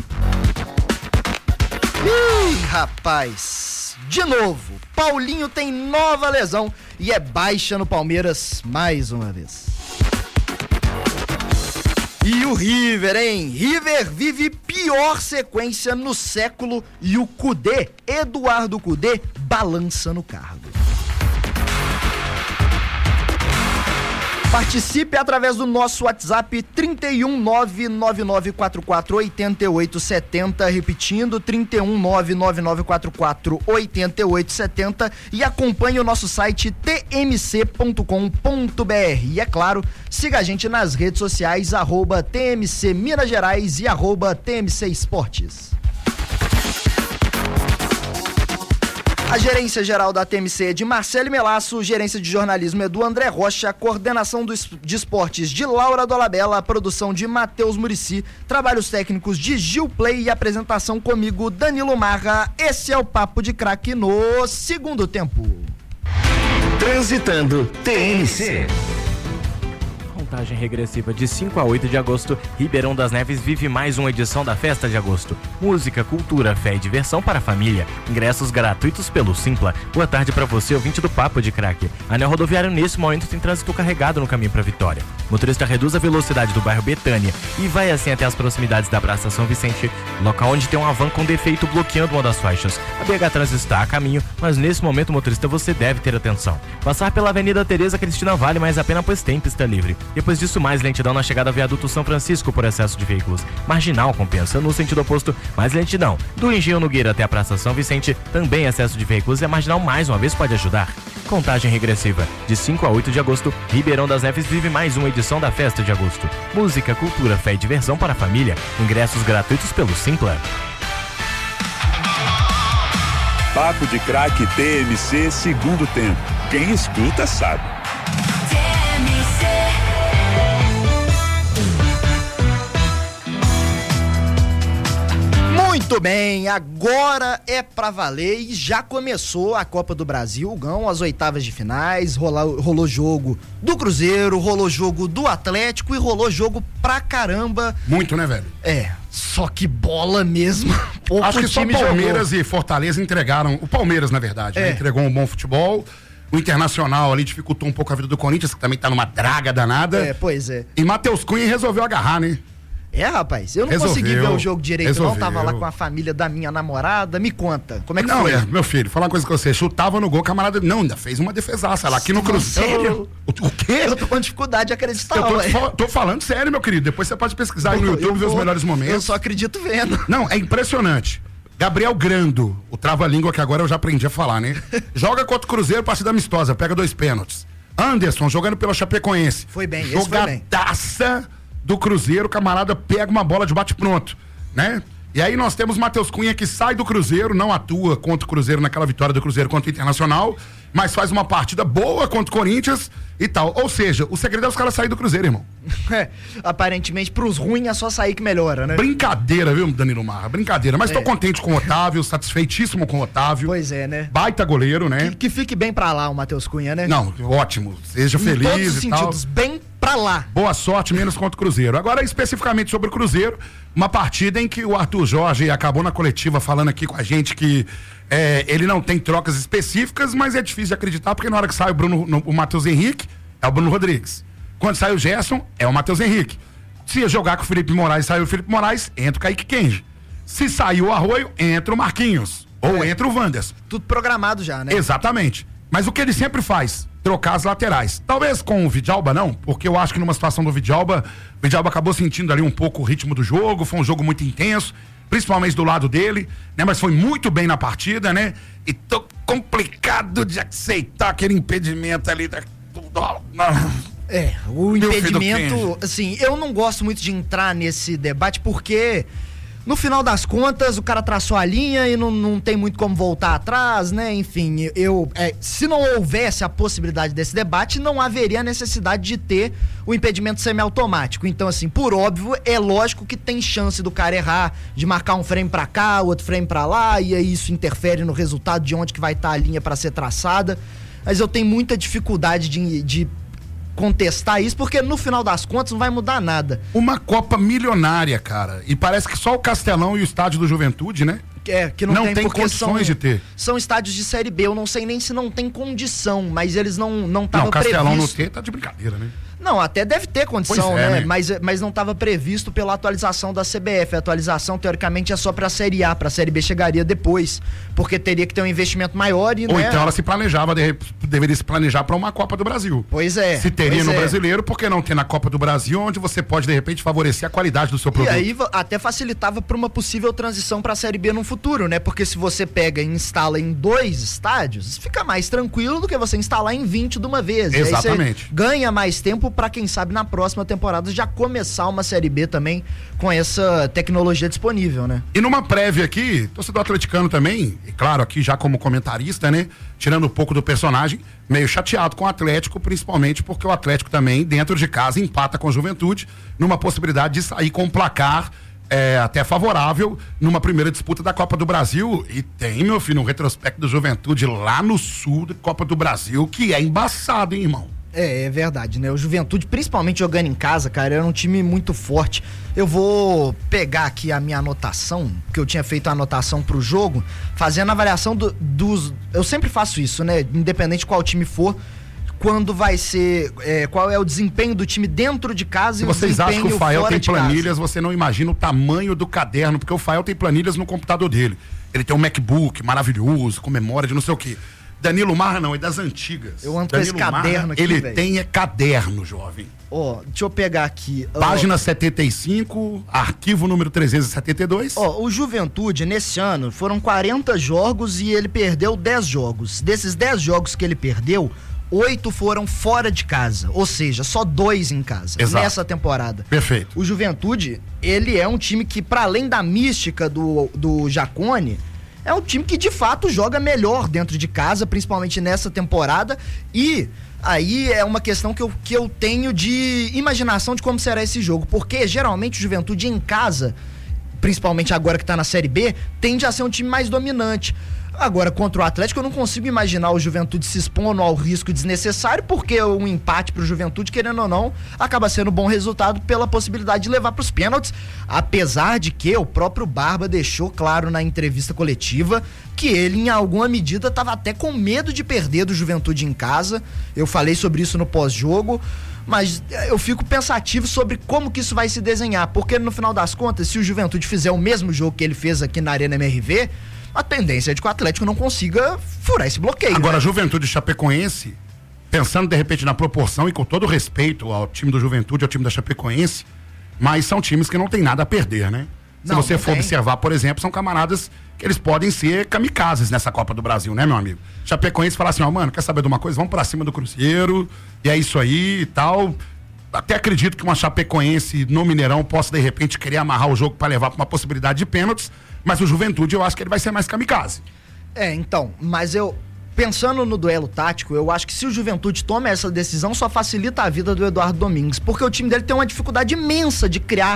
Ih, rapaz, de novo, Paulinho tem nova lesão e é baixa no Palmeiras mais uma vez. E o River, hein? River vive pior sequência no século e o Cudê, Eduardo Cudê, balança no cargo. Participe através do nosso WhatsApp trinta e um nove nove nove quatro quatro oito oito sete zero, repetindo trinta e um nove nove nove quatro quatro oito oito sete zero, e acompanhe o nosso site t m c ponto com ponto b r. E é claro, siga a gente nas redes sociais, arroba T M C Minas Gerais e arroba T M C Esportes. A gerência geral da T M C é de Marcelo Melasso, gerência de jornalismo é do André Rocha, coordenação do, de esportes de Laura Dolabella, produção de Matheus Murici, trabalhos técnicos de Gil Play e apresentação comigo, Danilo Marra. Esse é o Papo de Craque no segundo tempo. Transitando T M C. Contagem regressiva de cinco a oito de agosto, Ribeirão das Neves vive mais uma edição da Festa de Agosto. Música, cultura, fé e diversão para a família. Ingressos gratuitos pelo Simpla. Boa tarde para você, ouvinte do Papo de Craque. Anel rodoviário nesse momento tem trânsito carregado no caminho para Vitória. Motorista reduz a velocidade do bairro Betânia e vai assim até as proximidades da Praça São Vicente, local onde tem uma van com defeito bloqueando uma das faixas. A B H Trans está a caminho, mas nesse momento, motorista, você deve ter atenção. Passar pela Avenida Tereza Cristina vale mais a pena, pois tem pista livre. Depois disso, mais lentidão na chegada ao viaduto São Francisco por excesso de veículos. Marginal compensa no sentido oposto, mais lentidão. Do Engenho Nogueira até a Praça São Vicente, também excesso de veículos, e a marginal mais uma vez pode ajudar. Contagem regressiva. De cinco a oito de agosto, Ribeirão das Neves vive mais uma edição da Festa de Agosto. Música, cultura, fé e diversão para a família. Ingressos gratuitos pelo Simpla. Papo de Craque T M C segundo tempo. Quem escuta sabe. T M C. Muito bem, agora é pra valer e já começou a Copa do Brasil, Gão, as oitavas de finais, rolou, rolou jogo do Cruzeiro, rolou jogo do Atlético e rolou jogo pra caramba. Muito, né, velho? É, só que bola mesmo. Pouco Acho que só time Palmeiras jogou. E Fortaleza entregaram, o Palmeiras, na verdade, É. né? Entregou um bom futebol. O Internacional ali dificultou um pouco a vida do Corinthians, que também tá numa draga danada. É, pois é. E Matheus Cunha resolveu agarrar, né? É, rapaz, eu não Resolveu, consegui ver o jogo direito, resolveu. não. Tava lá com a família da minha namorada. Me conta, como é que não, foi? É, meu filho, falar uma coisa com você. Chutava no gol, camarada. Não, ainda fez uma defesaça lá aqui no Cruzeiro. O, o quê? Eu tô com dificuldade de acreditar, Eu tô, ué. fa- tô falando sério, meu querido. Depois você pode pesquisar aí no Eu YouTube, ver os vou- melhores momentos. Eu só acredito vendo. Não, é impressionante. Gabriel Grando, o trava-língua que agora eu já aprendi a falar, né? Joga contra o Cruzeiro, partida amistosa, pega dois pênaltis. Anderson, jogando pela Chapecoense. Foi bem, esse foi bem. Jogadaça do Cruzeiro, o camarada pega uma bola de bate-pronto, né? E aí nós temos Matheus Cunha, que sai do Cruzeiro, não atua contra o Cruzeiro naquela vitória do Cruzeiro contra o Internacional, mas faz uma partida boa contra o Corinthians e tal. Ou seja, o segredo é os caras saírem do Cruzeiro, irmão. É, aparentemente, pros ruins é só sair que melhora, né? Brincadeira, viu, Danilo Marra? Brincadeira. Mas tô É. contente com o Otávio, satisfeitíssimo com o Otávio. Pois é, né? Baita goleiro, né? Que, que fique bem pra lá o Matheus Cunha, né? Não, ótimo. Seja Em feliz todos os e tal. sentidos, bem pra pra lá. Boa sorte, menos contra o Cruzeiro. Agora, especificamente sobre o Cruzeiro, uma partida em que o Arthur Jorge acabou na coletiva falando aqui com a gente que é, ele não tem trocas específicas, mas é difícil de acreditar, porque na hora que sai o Bruno, no, o Matheus Henrique, é o Bruno Rodrigues. Quando sai o Gerson, é o Matheus Henrique. Se jogar com o Felipe Moraes, saiu o Felipe Moraes, entra o Kaique Kenji. Se sair o Arroio, entra o Marquinhos. Ou é. entra o Wanderson. Tudo programado já, né? Exatamente. Mas o que ele sempre faz, trocar as laterais. Talvez com o Vidalba não, porque eu acho que numa situação do Vidalba, o Vidalba acabou sentindo ali um pouco o ritmo do jogo, foi um jogo muito intenso, principalmente do lado dele, né? Mas foi muito bem na partida, né? E tô complicado de aceitar aquele impedimento ali da... É, o impedimento, assim, eu não gosto muito de entrar nesse debate porque... No final das contas, o cara traçou a linha e não, não tem muito como voltar atrás, né? Enfim, eu, é, se não houvesse a possibilidade desse debate, não haveria necessidade de ter o impedimento semiautomático. Então, assim, por óbvio, é lógico que tem chance do cara errar, de marcar um frame pra cá, outro frame pra lá, e aí isso interfere no resultado de onde que vai estar a linha pra ser traçada. Mas eu tenho muita dificuldade de... de contestar isso, porque no final das contas não vai mudar nada. Uma Copa milionária, cara, e parece que só o Castelão e o estádio do Juventude, né? É, que não, não tem, tem condições são, de ter. São estádios de Série B, eu não sei nem se não tem condição, mas eles não não estavam previstos. Não, Castelão não tem, tá de brincadeira, né? Não, até deve ter condição, é, né? né? Mas, mas não estava previsto pela atualização da C B F. A atualização, teoricamente, é só pra Série A, pra Série B chegaria depois, porque teria que ter um investimento maior e... Ou né? então ela se planejava, de, deveria se planejar pra uma Copa do Brasil. Pois é. Se teria no é. Brasileiro, por que não ter na Copa do Brasil, onde você pode, de repente, favorecer a qualidade do seu produto? E aí até facilitava pra uma possível transição pra Série B no futuro, né? Porque se você pega e instala em dois estádios, fica mais tranquilo do que você instalar em vinte de uma vez. Exatamente. Aí você ganha mais tempo pra, quem sabe, na próxima temporada já começar uma Série B também com essa tecnologia disponível, né? E numa prévia aqui, torcedor atleticano também, e claro, aqui já como comentarista, né? Tirando um pouco do personagem, meio chateado com o Atlético, principalmente porque o Atlético também, dentro de casa, empata com a Juventude, numa possibilidade de sair com um placar é, até favorável numa primeira disputa da Copa do Brasil. E tem, meu filho, um retrospecto do Juventude lá no sul da Copa do Brasil, que é embaçado, hein, irmão? É, é verdade, né? O Juventude, principalmente jogando em casa, cara, era um time muito forte. Eu vou pegar aqui a minha anotação, porque eu tinha feito a anotação pro jogo, fazendo a avaliação do, dos... Eu sempre faço isso, né? Independente de qual time for, quando vai ser... É, qual é o desempenho do time dentro de casa Se e o vocês desempenho acham que o Fael fora tem de casa. planilhas, você não imagina o tamanho do caderno, porque o Fael tem planilhas no computador dele. Ele tem um MacBook maravilhoso, com memória de não sei o quê. Danilo Marra não, é das antigas. Eu ando Danilo com esse caderno Marra, aqui, ele véio. tem é caderno, jovem. Ó, oh, deixa eu pegar aqui. Página oh. setenta e cinco, arquivo número trezentos e setenta e dois. Ó, oh, o Juventude, nesse ano, foram quarenta jogos e ele perdeu dez jogos. Desses dez jogos que ele perdeu, oito foram fora de casa. Ou seja, só dois em casa. Exato. Nessa temporada. Perfeito. O Juventude, ele é um time que, para além da mística do, do Jacone, é um time que de fato joga melhor dentro de casa, principalmente nessa temporada, e aí é uma questão que eu, que eu tenho de imaginação de como será esse jogo, porque geralmente o Juventude em casa, principalmente agora que tá na Série B, tende a ser um time mais dominante. Agora, contra o Atlético, eu não consigo imaginar o Juventude se expondo ao risco desnecessário, porque um empate pro Juventude, querendo ou não, acaba sendo um bom resultado pela possibilidade de levar pros pênaltis, apesar de que o próprio Barba deixou claro na entrevista coletiva que ele, em alguma medida, estava até com medo de perder do Juventude em casa. Eu falei sobre isso no pós-jogo, mas eu fico pensativo sobre como que isso vai se desenhar, porque no final das contas, se o Juventude fizer o mesmo jogo que ele fez aqui na Arena M R V, a tendência é de que o Atlético não consiga furar esse bloqueio. Agora, né? Juventude e Chapecoense, pensando de repente na proporção e com todo respeito ao time do Juventude, ao time da Chapecoense, mas são times que não tem nada a perder, né? Se Não, você não for tem. observar, por exemplo, são camaradas que eles podem ser kamikazes nessa Copa do Brasil, né, meu amigo? Chapecoense fala assim, ó, mano, quer saber de uma coisa? Vamos pra cima do Cruzeiro, e é isso aí e tal. Até acredito que uma Chapecoense no Mineirão possa, de repente, querer amarrar o jogo para levar pra uma possibilidade de pênaltis, mas o Juventude eu acho que ele vai ser mais kamikaze. É, então, mas eu, pensando no duelo tático, eu acho que se o Juventude toma essa decisão, só facilita a vida do Eduardo Domingues, porque o time dele tem uma dificuldade imensa de criar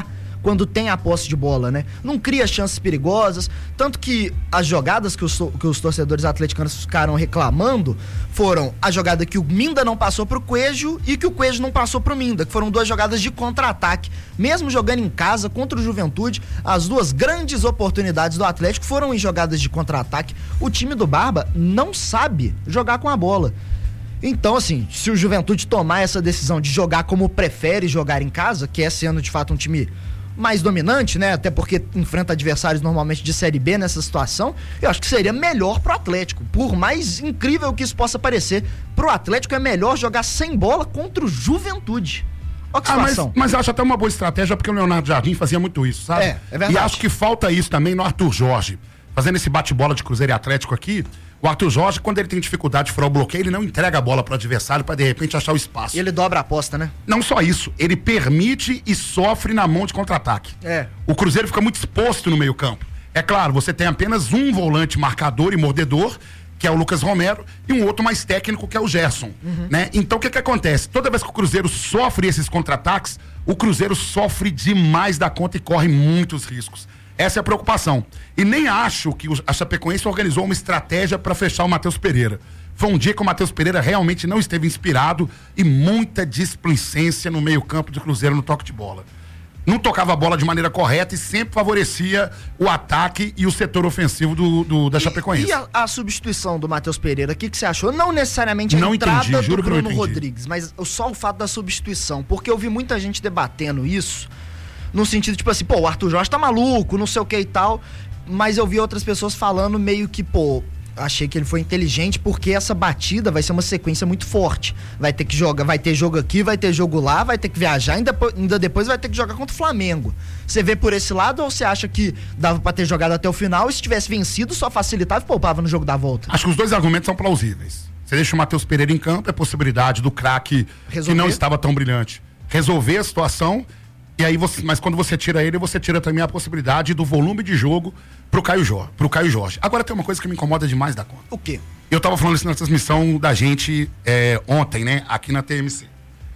quando tem a posse de bola, né? Não cria chances perigosas, tanto que as jogadas que os, que os torcedores atleticanos ficaram reclamando foram a jogada que o Minda não passou pro Coelho e que o Coelho não passou pro Minda, que foram duas jogadas de contra-ataque. Mesmo jogando em casa contra o Juventude, as duas grandes oportunidades do Atlético foram em jogadas de contra-ataque. O time do Barba não sabe jogar com a bola. Então, assim, se o Juventude tomar essa decisão de jogar como prefere jogar em casa, que é sendo de fato um time mais dominante, né? Até porque enfrenta adversários normalmente de Série B nessa situação, eu acho que seria melhor pro Atlético. Por mais incrível que isso possa parecer, pro Atlético é melhor jogar sem bola contra o Juventude. Olha que ah, situação. mas, mas eu acho até uma boa estratégia, porque o Leonardo Jardim fazia muito isso, sabe? É, é verdade. E acho que falta isso também no Arthur Jorge. Fazendo esse bate-bola de Cruzeiro e Atlético aqui, o Arthur Jorge, quando ele tem dificuldade de furar o bloqueio, ele não entrega a bola pro adversário para de repente achar o espaço. E ele dobra a aposta, né? Não só isso, ele permite e sofre na mão de contra-ataque. É. O Cruzeiro fica muito exposto no meio-campo. É claro, você tem apenas um volante marcador e mordedor, que é o Lucas Romero, e um outro mais técnico, que é o Gerson. Uhum. Né? Então o que que acontece? Toda vez que o Cruzeiro sofre esses contra-ataques, o Cruzeiro sofre demais da conta e corre muitos riscos. Essa é a preocupação. E nem acho que a Chapecoense organizou uma estratégia para fechar o Matheus Pereira. Foi um dia que o Matheus Pereira realmente não esteve inspirado e muita displicência no meio-campo do Cruzeiro no toque de bola. Não tocava a bola de maneira correta e sempre favorecia o ataque e o setor ofensivo do, do da Chapecoense. E, e a, a substituição do Matheus Pereira, o que, que você achou? Não necessariamente a não entrada entendi, juro do Bruno que não entendi. Rodrigues, mas só o fato da substituição. Porque eu vi muita gente debatendo isso, no sentido, tipo assim, pô, o Arthur Jorge tá maluco, não sei o que e tal, mas eu vi outras pessoas falando meio que, pô, achei que ele foi inteligente porque essa batida vai ser uma sequência muito forte. Vai ter que jogar, vai ter jogo aqui, vai ter jogo lá, vai ter que viajar, ainda, ainda depois vai ter que jogar contra o Flamengo. Você vê por esse lado ou você acha que dava pra ter jogado até o final e se tivesse vencido só facilitava e poupava no jogo da volta? Acho que os dois argumentos são plausíveis. Você deixa o Matheus Pereira em campo, é possibilidade do craque que não estava tão brilhante resolver a situação. E aí você, mas quando você tira ele, você tira também a possibilidade do volume de jogo pro Caio Jorge, pro Caio Jorge. Agora tem uma coisa que me incomoda demais da conta. O quê? Eu tava falando isso na transmissão da gente é, ontem, né? Aqui na T M C.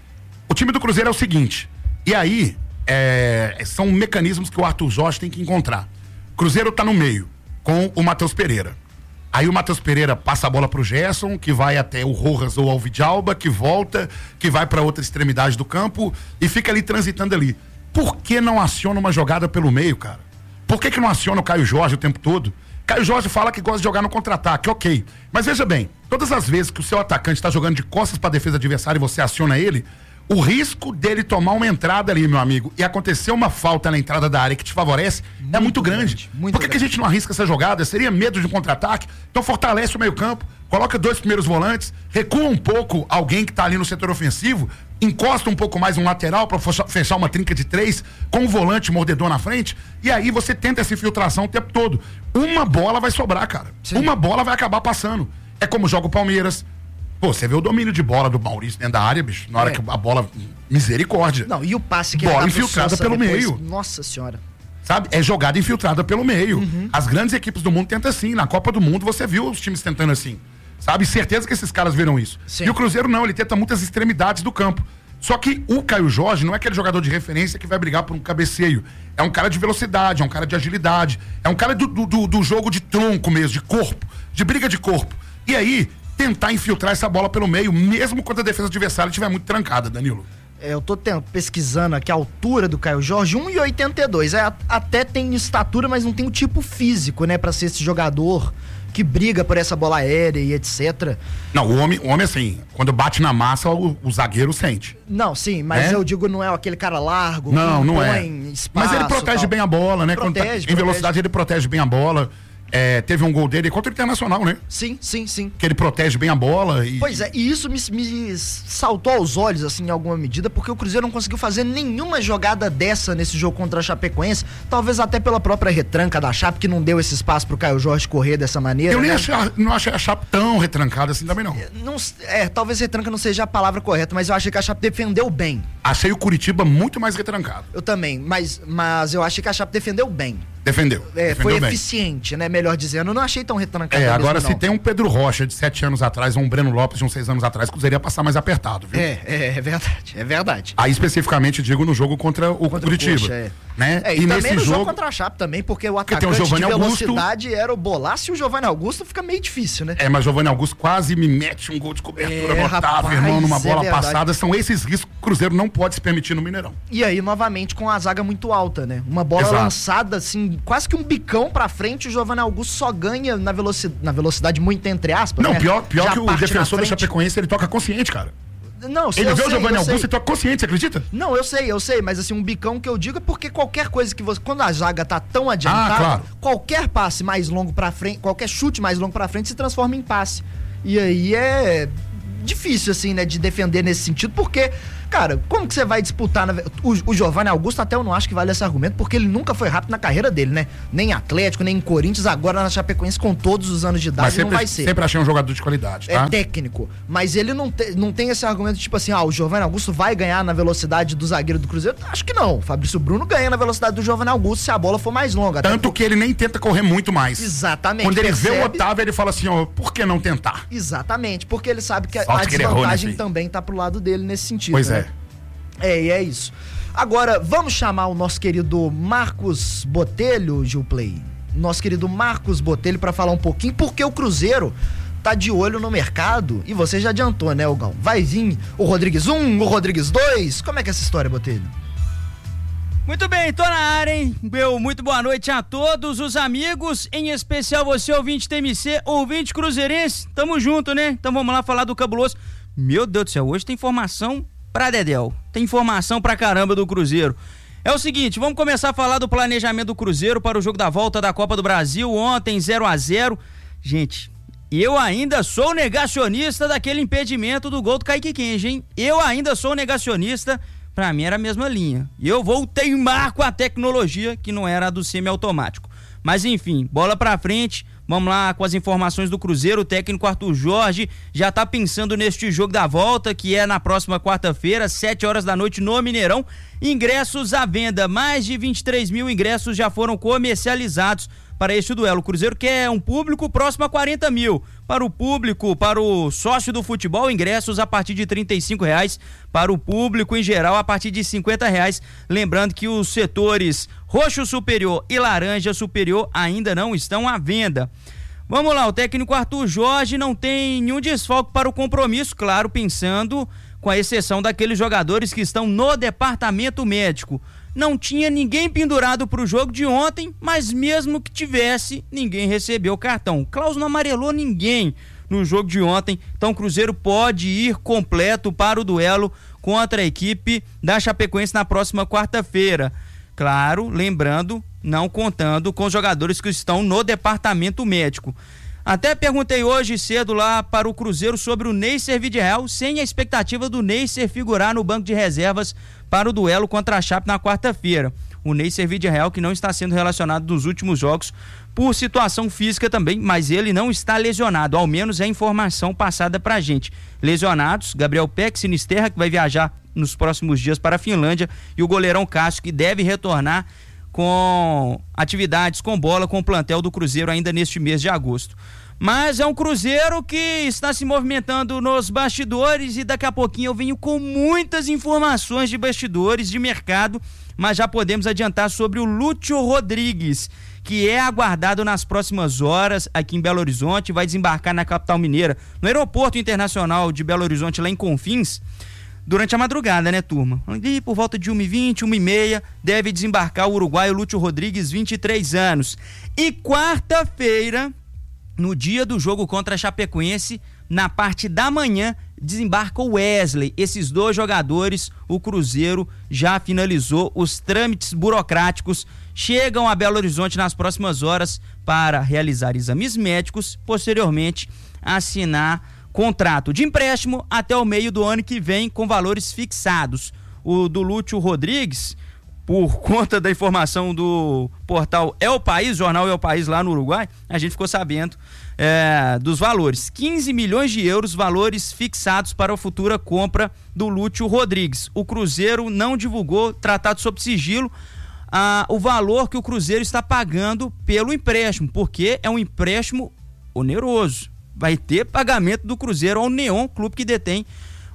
O time do Cruzeiro é o seguinte, e aí é, são mecanismos que o Arthur Jorge tem que encontrar. O Cruzeiro tá no meio, com o Matheus Pereira. Aí o Matheus Pereira passa a bola pro Gerson, que vai até o Rojas ou ao Vidalba, que volta, que vai para outra extremidade do campo e fica ali transitando ali. Por que não aciona uma jogada pelo meio, cara? Por que que não aciona o Caio Jorge o tempo todo? Caio Jorge fala que gosta de jogar no contra-ataque, ok. Mas veja bem, todas as vezes que o seu atacante está jogando de costas para a defesa adversária e você aciona ele, o risco dele tomar uma entrada ali, meu amigo, e acontecer uma falta na entrada da área que te favorece muito é muito grande. grande muito Por que, grande. que a gente não arrisca essa jogada? Seria medo de um contra-ataque? Então fortalece o meio-campo, coloca dois primeiros volantes, recua um pouco alguém que está ali no setor ofensivo, encosta um pouco mais um lateral para fechar uma trinca de três com um volante mordedor na frente, e aí você tenta essa infiltração o tempo todo. Uma bola vai sobrar, cara. Sim. Uma bola vai acabar passando. É como joga o Palmeiras. Pô, você vê o domínio de bola do Maurício dentro da área, bicho, na hora é. que a bola... Misericórdia. Não, e o passe que bola infiltrada pelo depois, meio. Nossa senhora. Sabe? É jogada infiltrada pelo meio. Uhum. As grandes equipes do mundo tentam assim. Na Copa do Mundo você viu os times tentando assim. Sabe? Certeza que esses caras viram isso. Sim. E o Cruzeiro não, ele tenta muitas extremidades do campo. Só que o Caio Jorge não é aquele jogador de referência que vai brigar por um cabeceio. É um cara de velocidade, é um cara de agilidade, é um cara do, do, do jogo de tronco mesmo, de corpo, de briga de corpo. E aí, tentar infiltrar essa bola pelo meio, mesmo quando a defesa adversária estiver muito trancada, Danilo. É, eu tô tendo, pesquisando aqui a altura do Caio Jorge, um e oitenta e dois. É, até tem estatura, mas não tem o tipo físico, né, pra ser esse jogador que briga por essa bola aérea e etcétera. Não, o homem, o homem assim, quando bate na massa, o, o zagueiro sente. Não, sim, mas é? eu digo, não é aquele cara largo, não, não é. Espaço, mas ele protege tal. bem a bola, né? Protege, quando tá, protege. Em velocidade ele protege bem a bola. É, teve um gol dele contra o Internacional, né? Sim, sim, sim. Que ele protege bem a bola e... Pois é, e isso me, me saltou aos olhos, assim, em alguma medida, porque o Cruzeiro não conseguiu fazer nenhuma jogada dessa nesse jogo contra a Chapecoense, talvez até pela própria retranca da Chape, que não deu esse espaço pro Caio Jorge correr dessa maneira. Eu nem né? achei, não achei a Chape tão retrancada assim também, não. não. É, talvez retranca não seja a palavra correta, mas eu achei que a Chape defendeu bem. Achei o Curitiba muito mais retrancado. Eu também, mas, mas eu achei que a Chape defendeu bem. Defendeu. É, defendeu foi bem. eficiente, né? Melhor dizendo. Eu não achei tão retrancado. É, agora mesmo, se tem um Pedro Rocha de sete anos atrás, ou um Breno Lopes de uns seis anos atrás, o Cruzeiro ia passar mais apertado, viu? É, é, é verdade, é verdade. Aí especificamente digo no jogo contra o contra Curitiba. O Coxa, é. né? É, e, e também nesse no jogo... jogo contra a Chape também, porque o Porque atacante tem o Giovani de Augusto. velocidade era o Bolaço e o Giovani Augusto fica meio difícil, né? É, mas Giovani Augusto quase me mete um gol de cobertura É, notável, rapaz, irmão, numa é bola verdade. passada. São esses riscos que o Cruzeiro não pode se permitir no Mineirão. E aí, novamente, com a zaga muito alta, né? Uma bola Exato. lançada, assim, quase que um bicão pra frente, o Giovani Augusto só ganha na velocidade, na velocidade muito entre aspas, Não, né? pior, pior Já que o parte na defensor da frente. Chapecoense, ele toca consciente, cara. Não, Ele eu vê sei, o Giovani eu Augusto sei. e toca consciente, você acredita? Não, eu sei, eu sei, mas assim, um bicão que eu digo é porque qualquer coisa que você. Quando a zaga tá tão adiantada, Ah, claro. qualquer passe mais longo pra frente, qualquer chute mais longo pra frente se transforma em passe. E aí é difícil, assim, né, de defender nesse sentido, porque, cara, como que você vai disputar na... o, o Giovani Augusto até eu não acho que vale esse argumento, porque ele nunca foi rápido na carreira dele, né? Nem em Atlético, nem em Corinthians, agora na Chapecoense com todos os anos de idade Mas sempre, não vai ser. sempre achei um jogador de qualidade, tá? É técnico, mas ele não, te, não tem esse argumento tipo assim, ah, o Giovani Augusto vai ganhar na velocidade do zagueiro do Cruzeiro? Acho que não. O Fabrício Bruno ganha na velocidade do Giovani Augusto se a bola for mais longa. Até Tanto que ele nem tenta correr muito mais. Exatamente. Quando ele vê o percebe? Otávio, ele fala assim, ó, por que não tentar? Exatamente, porque ele sabe que a, Sorte a que ele errou, né, desvantagem filho? também tá pro lado dele nesse sentido. Pois né? é. É, e é isso. Agora, vamos chamar o nosso querido Marcos Botelho, Gilplay. Nosso querido Marcos Botelho pra falar um pouquinho, porque o Cruzeiro tá de olho no mercado, e você já adiantou, né, Gão? Vai vir o Rodrigues um, o Rodrigues dois, como é que é essa história, Botelho? Muito bem, tô na área, hein? Meu muito boa noite a todos os amigos, em especial você, ouvinte T M C, ouvinte cruzeirense. Tamo junto, né? Então vamos lá falar do cabuloso. Meu Deus do céu, hoje tem informação pra dedéu. Tem informação pra caramba do Cruzeiro. É o seguinte, vamos começar a falar do planejamento do Cruzeiro para o jogo da volta da Copa do Brasil, ontem zero a zero. Gente, eu ainda sou negacionista daquele impedimento do gol do Kaique Kenji, hein? Eu ainda sou negacionista. Pra mim era a mesma linha. E eu vou teimar com a tecnologia que não era a do semiautomático. Mas enfim, bola pra frente. Vamos lá com as informações do Cruzeiro. O técnico Arthur Jorge já tá pensando neste jogo da volta, que é na próxima quarta-feira, sete horas da noite no Mineirão. Ingressos à venda. Mais de vinte e três mil ingressos já foram comercializados para este duelo. O Cruzeiro quer um público próximo a quarenta mil. Para o público, para o sócio do futebol, ingressos a partir de trinta e cinco reais. Para o público em geral, a partir de cinquenta reais. Lembrando que os setores roxo superior e laranja superior ainda não estão à venda. Vamos lá, o técnico Arthur Jorge não tem nenhum desfalque para o compromisso, claro, pensando com a exceção daqueles jogadores que estão no departamento médico. Não tinha ninguém pendurado para o jogo de ontem, mas mesmo que tivesse, ninguém recebeu o cartão. Klaus não amarelou ninguém no jogo de ontem, então o Cruzeiro pode ir completo para o duelo contra a equipe da Chapecoense na próxima quarta-feira. Claro, lembrando, não contando com os jogadores que estão no departamento médico. Até perguntei hoje cedo lá para o Cruzeiro sobre o Neisser Vidigal, sem a expectativa do Neisser figurar no banco de reservas para o duelo contra a Chape na quarta-feira. O Neisser Vidigal, que não está sendo relacionado nos últimos jogos por situação física também, mas ele não está lesionado, ao menos é a informação passada pra gente. Lesionados, Gabriel Peck, Sinisterra, que vai viajar nos próximos dias para a Finlândia, e o goleirão Cássio, que deve retornar com atividades com bola com o plantel do Cruzeiro ainda neste mês de agosto. Mas é um Cruzeiro que está se movimentando nos bastidores e daqui a pouquinho eu venho com muitas informações de bastidores, de mercado, mas já podemos adiantar sobre o Lúcio Rodrigues, que é aguardado nas próximas horas aqui em Belo Horizonte, vai desembarcar na capital mineira, no Aeroporto Internacional de Belo Horizonte, lá em Confins, durante a madrugada, né, turma? E por volta de uma e vinte, uma e meia, deve desembarcar o uruguaio Lúcio Rodrigues, vinte e três anos. E quarta-feira, no dia do jogo contra a Chapecoense, na parte da manhã, desembarca o Wesley. Esses dois jogadores, o Cruzeiro já finalizou os trâmites burocráticos, chegam a Belo Horizonte nas próximas horas para realizar exames médicos, posteriormente assinar contrato de empréstimo até o meio do ano que vem com valores fixados. O do Lúcio Rodrigues, por conta da informação do portal É o País, jornal É o País lá no Uruguai, a gente ficou sabendo é, dos valores. quinze milhões de euros, valores fixados para a futura compra do Lúcio Rodrigues. O Cruzeiro não divulgou, tratado sob sigilo, ah, o valor que o Cruzeiro está pagando pelo empréstimo, porque é um empréstimo oneroso. Vai ter pagamento do Cruzeiro ao Neon, clube que detém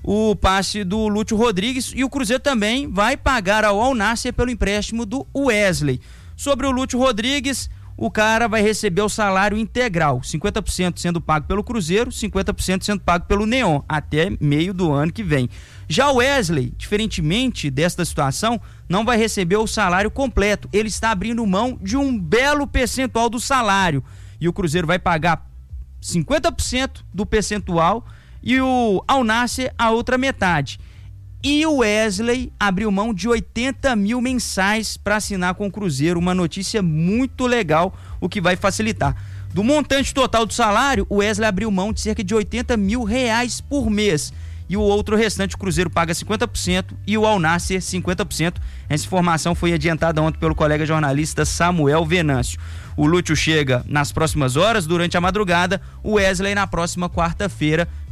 o passe do Lúcio Rodrigues, e o Cruzeiro também vai pagar ao Al Nassr pelo empréstimo do Wesley. Sobre o Lúcio Rodrigues, o cara vai receber o salário integral, cinquenta por cento sendo pago pelo Cruzeiro, cinquenta por cento sendo pago pelo Neon, até meio do ano que vem. Já o Wesley, diferentemente desta situação, não vai receber o salário completo, ele está abrindo mão de um belo percentual do salário, e o Cruzeiro vai pagar cinquenta por cento do percentual e o Al Nassr a outra metade. E o Wesley abriu mão de oitenta mil mensais para assinar com o Cruzeiro, uma notícia muito legal, o que vai facilitar. Do montante total do salário, o Wesley abriu mão de cerca de oitenta mil reais por mês. E o outro restante, o Cruzeiro paga cinquenta por cento e o Al Nassr cinquenta por cento. Essa informação foi adiantada ontem pelo colega jornalista Samuel Venâncio. O Lúcio chega nas próximas horas, durante a madrugada, o Wesley na próxima quarta-feira,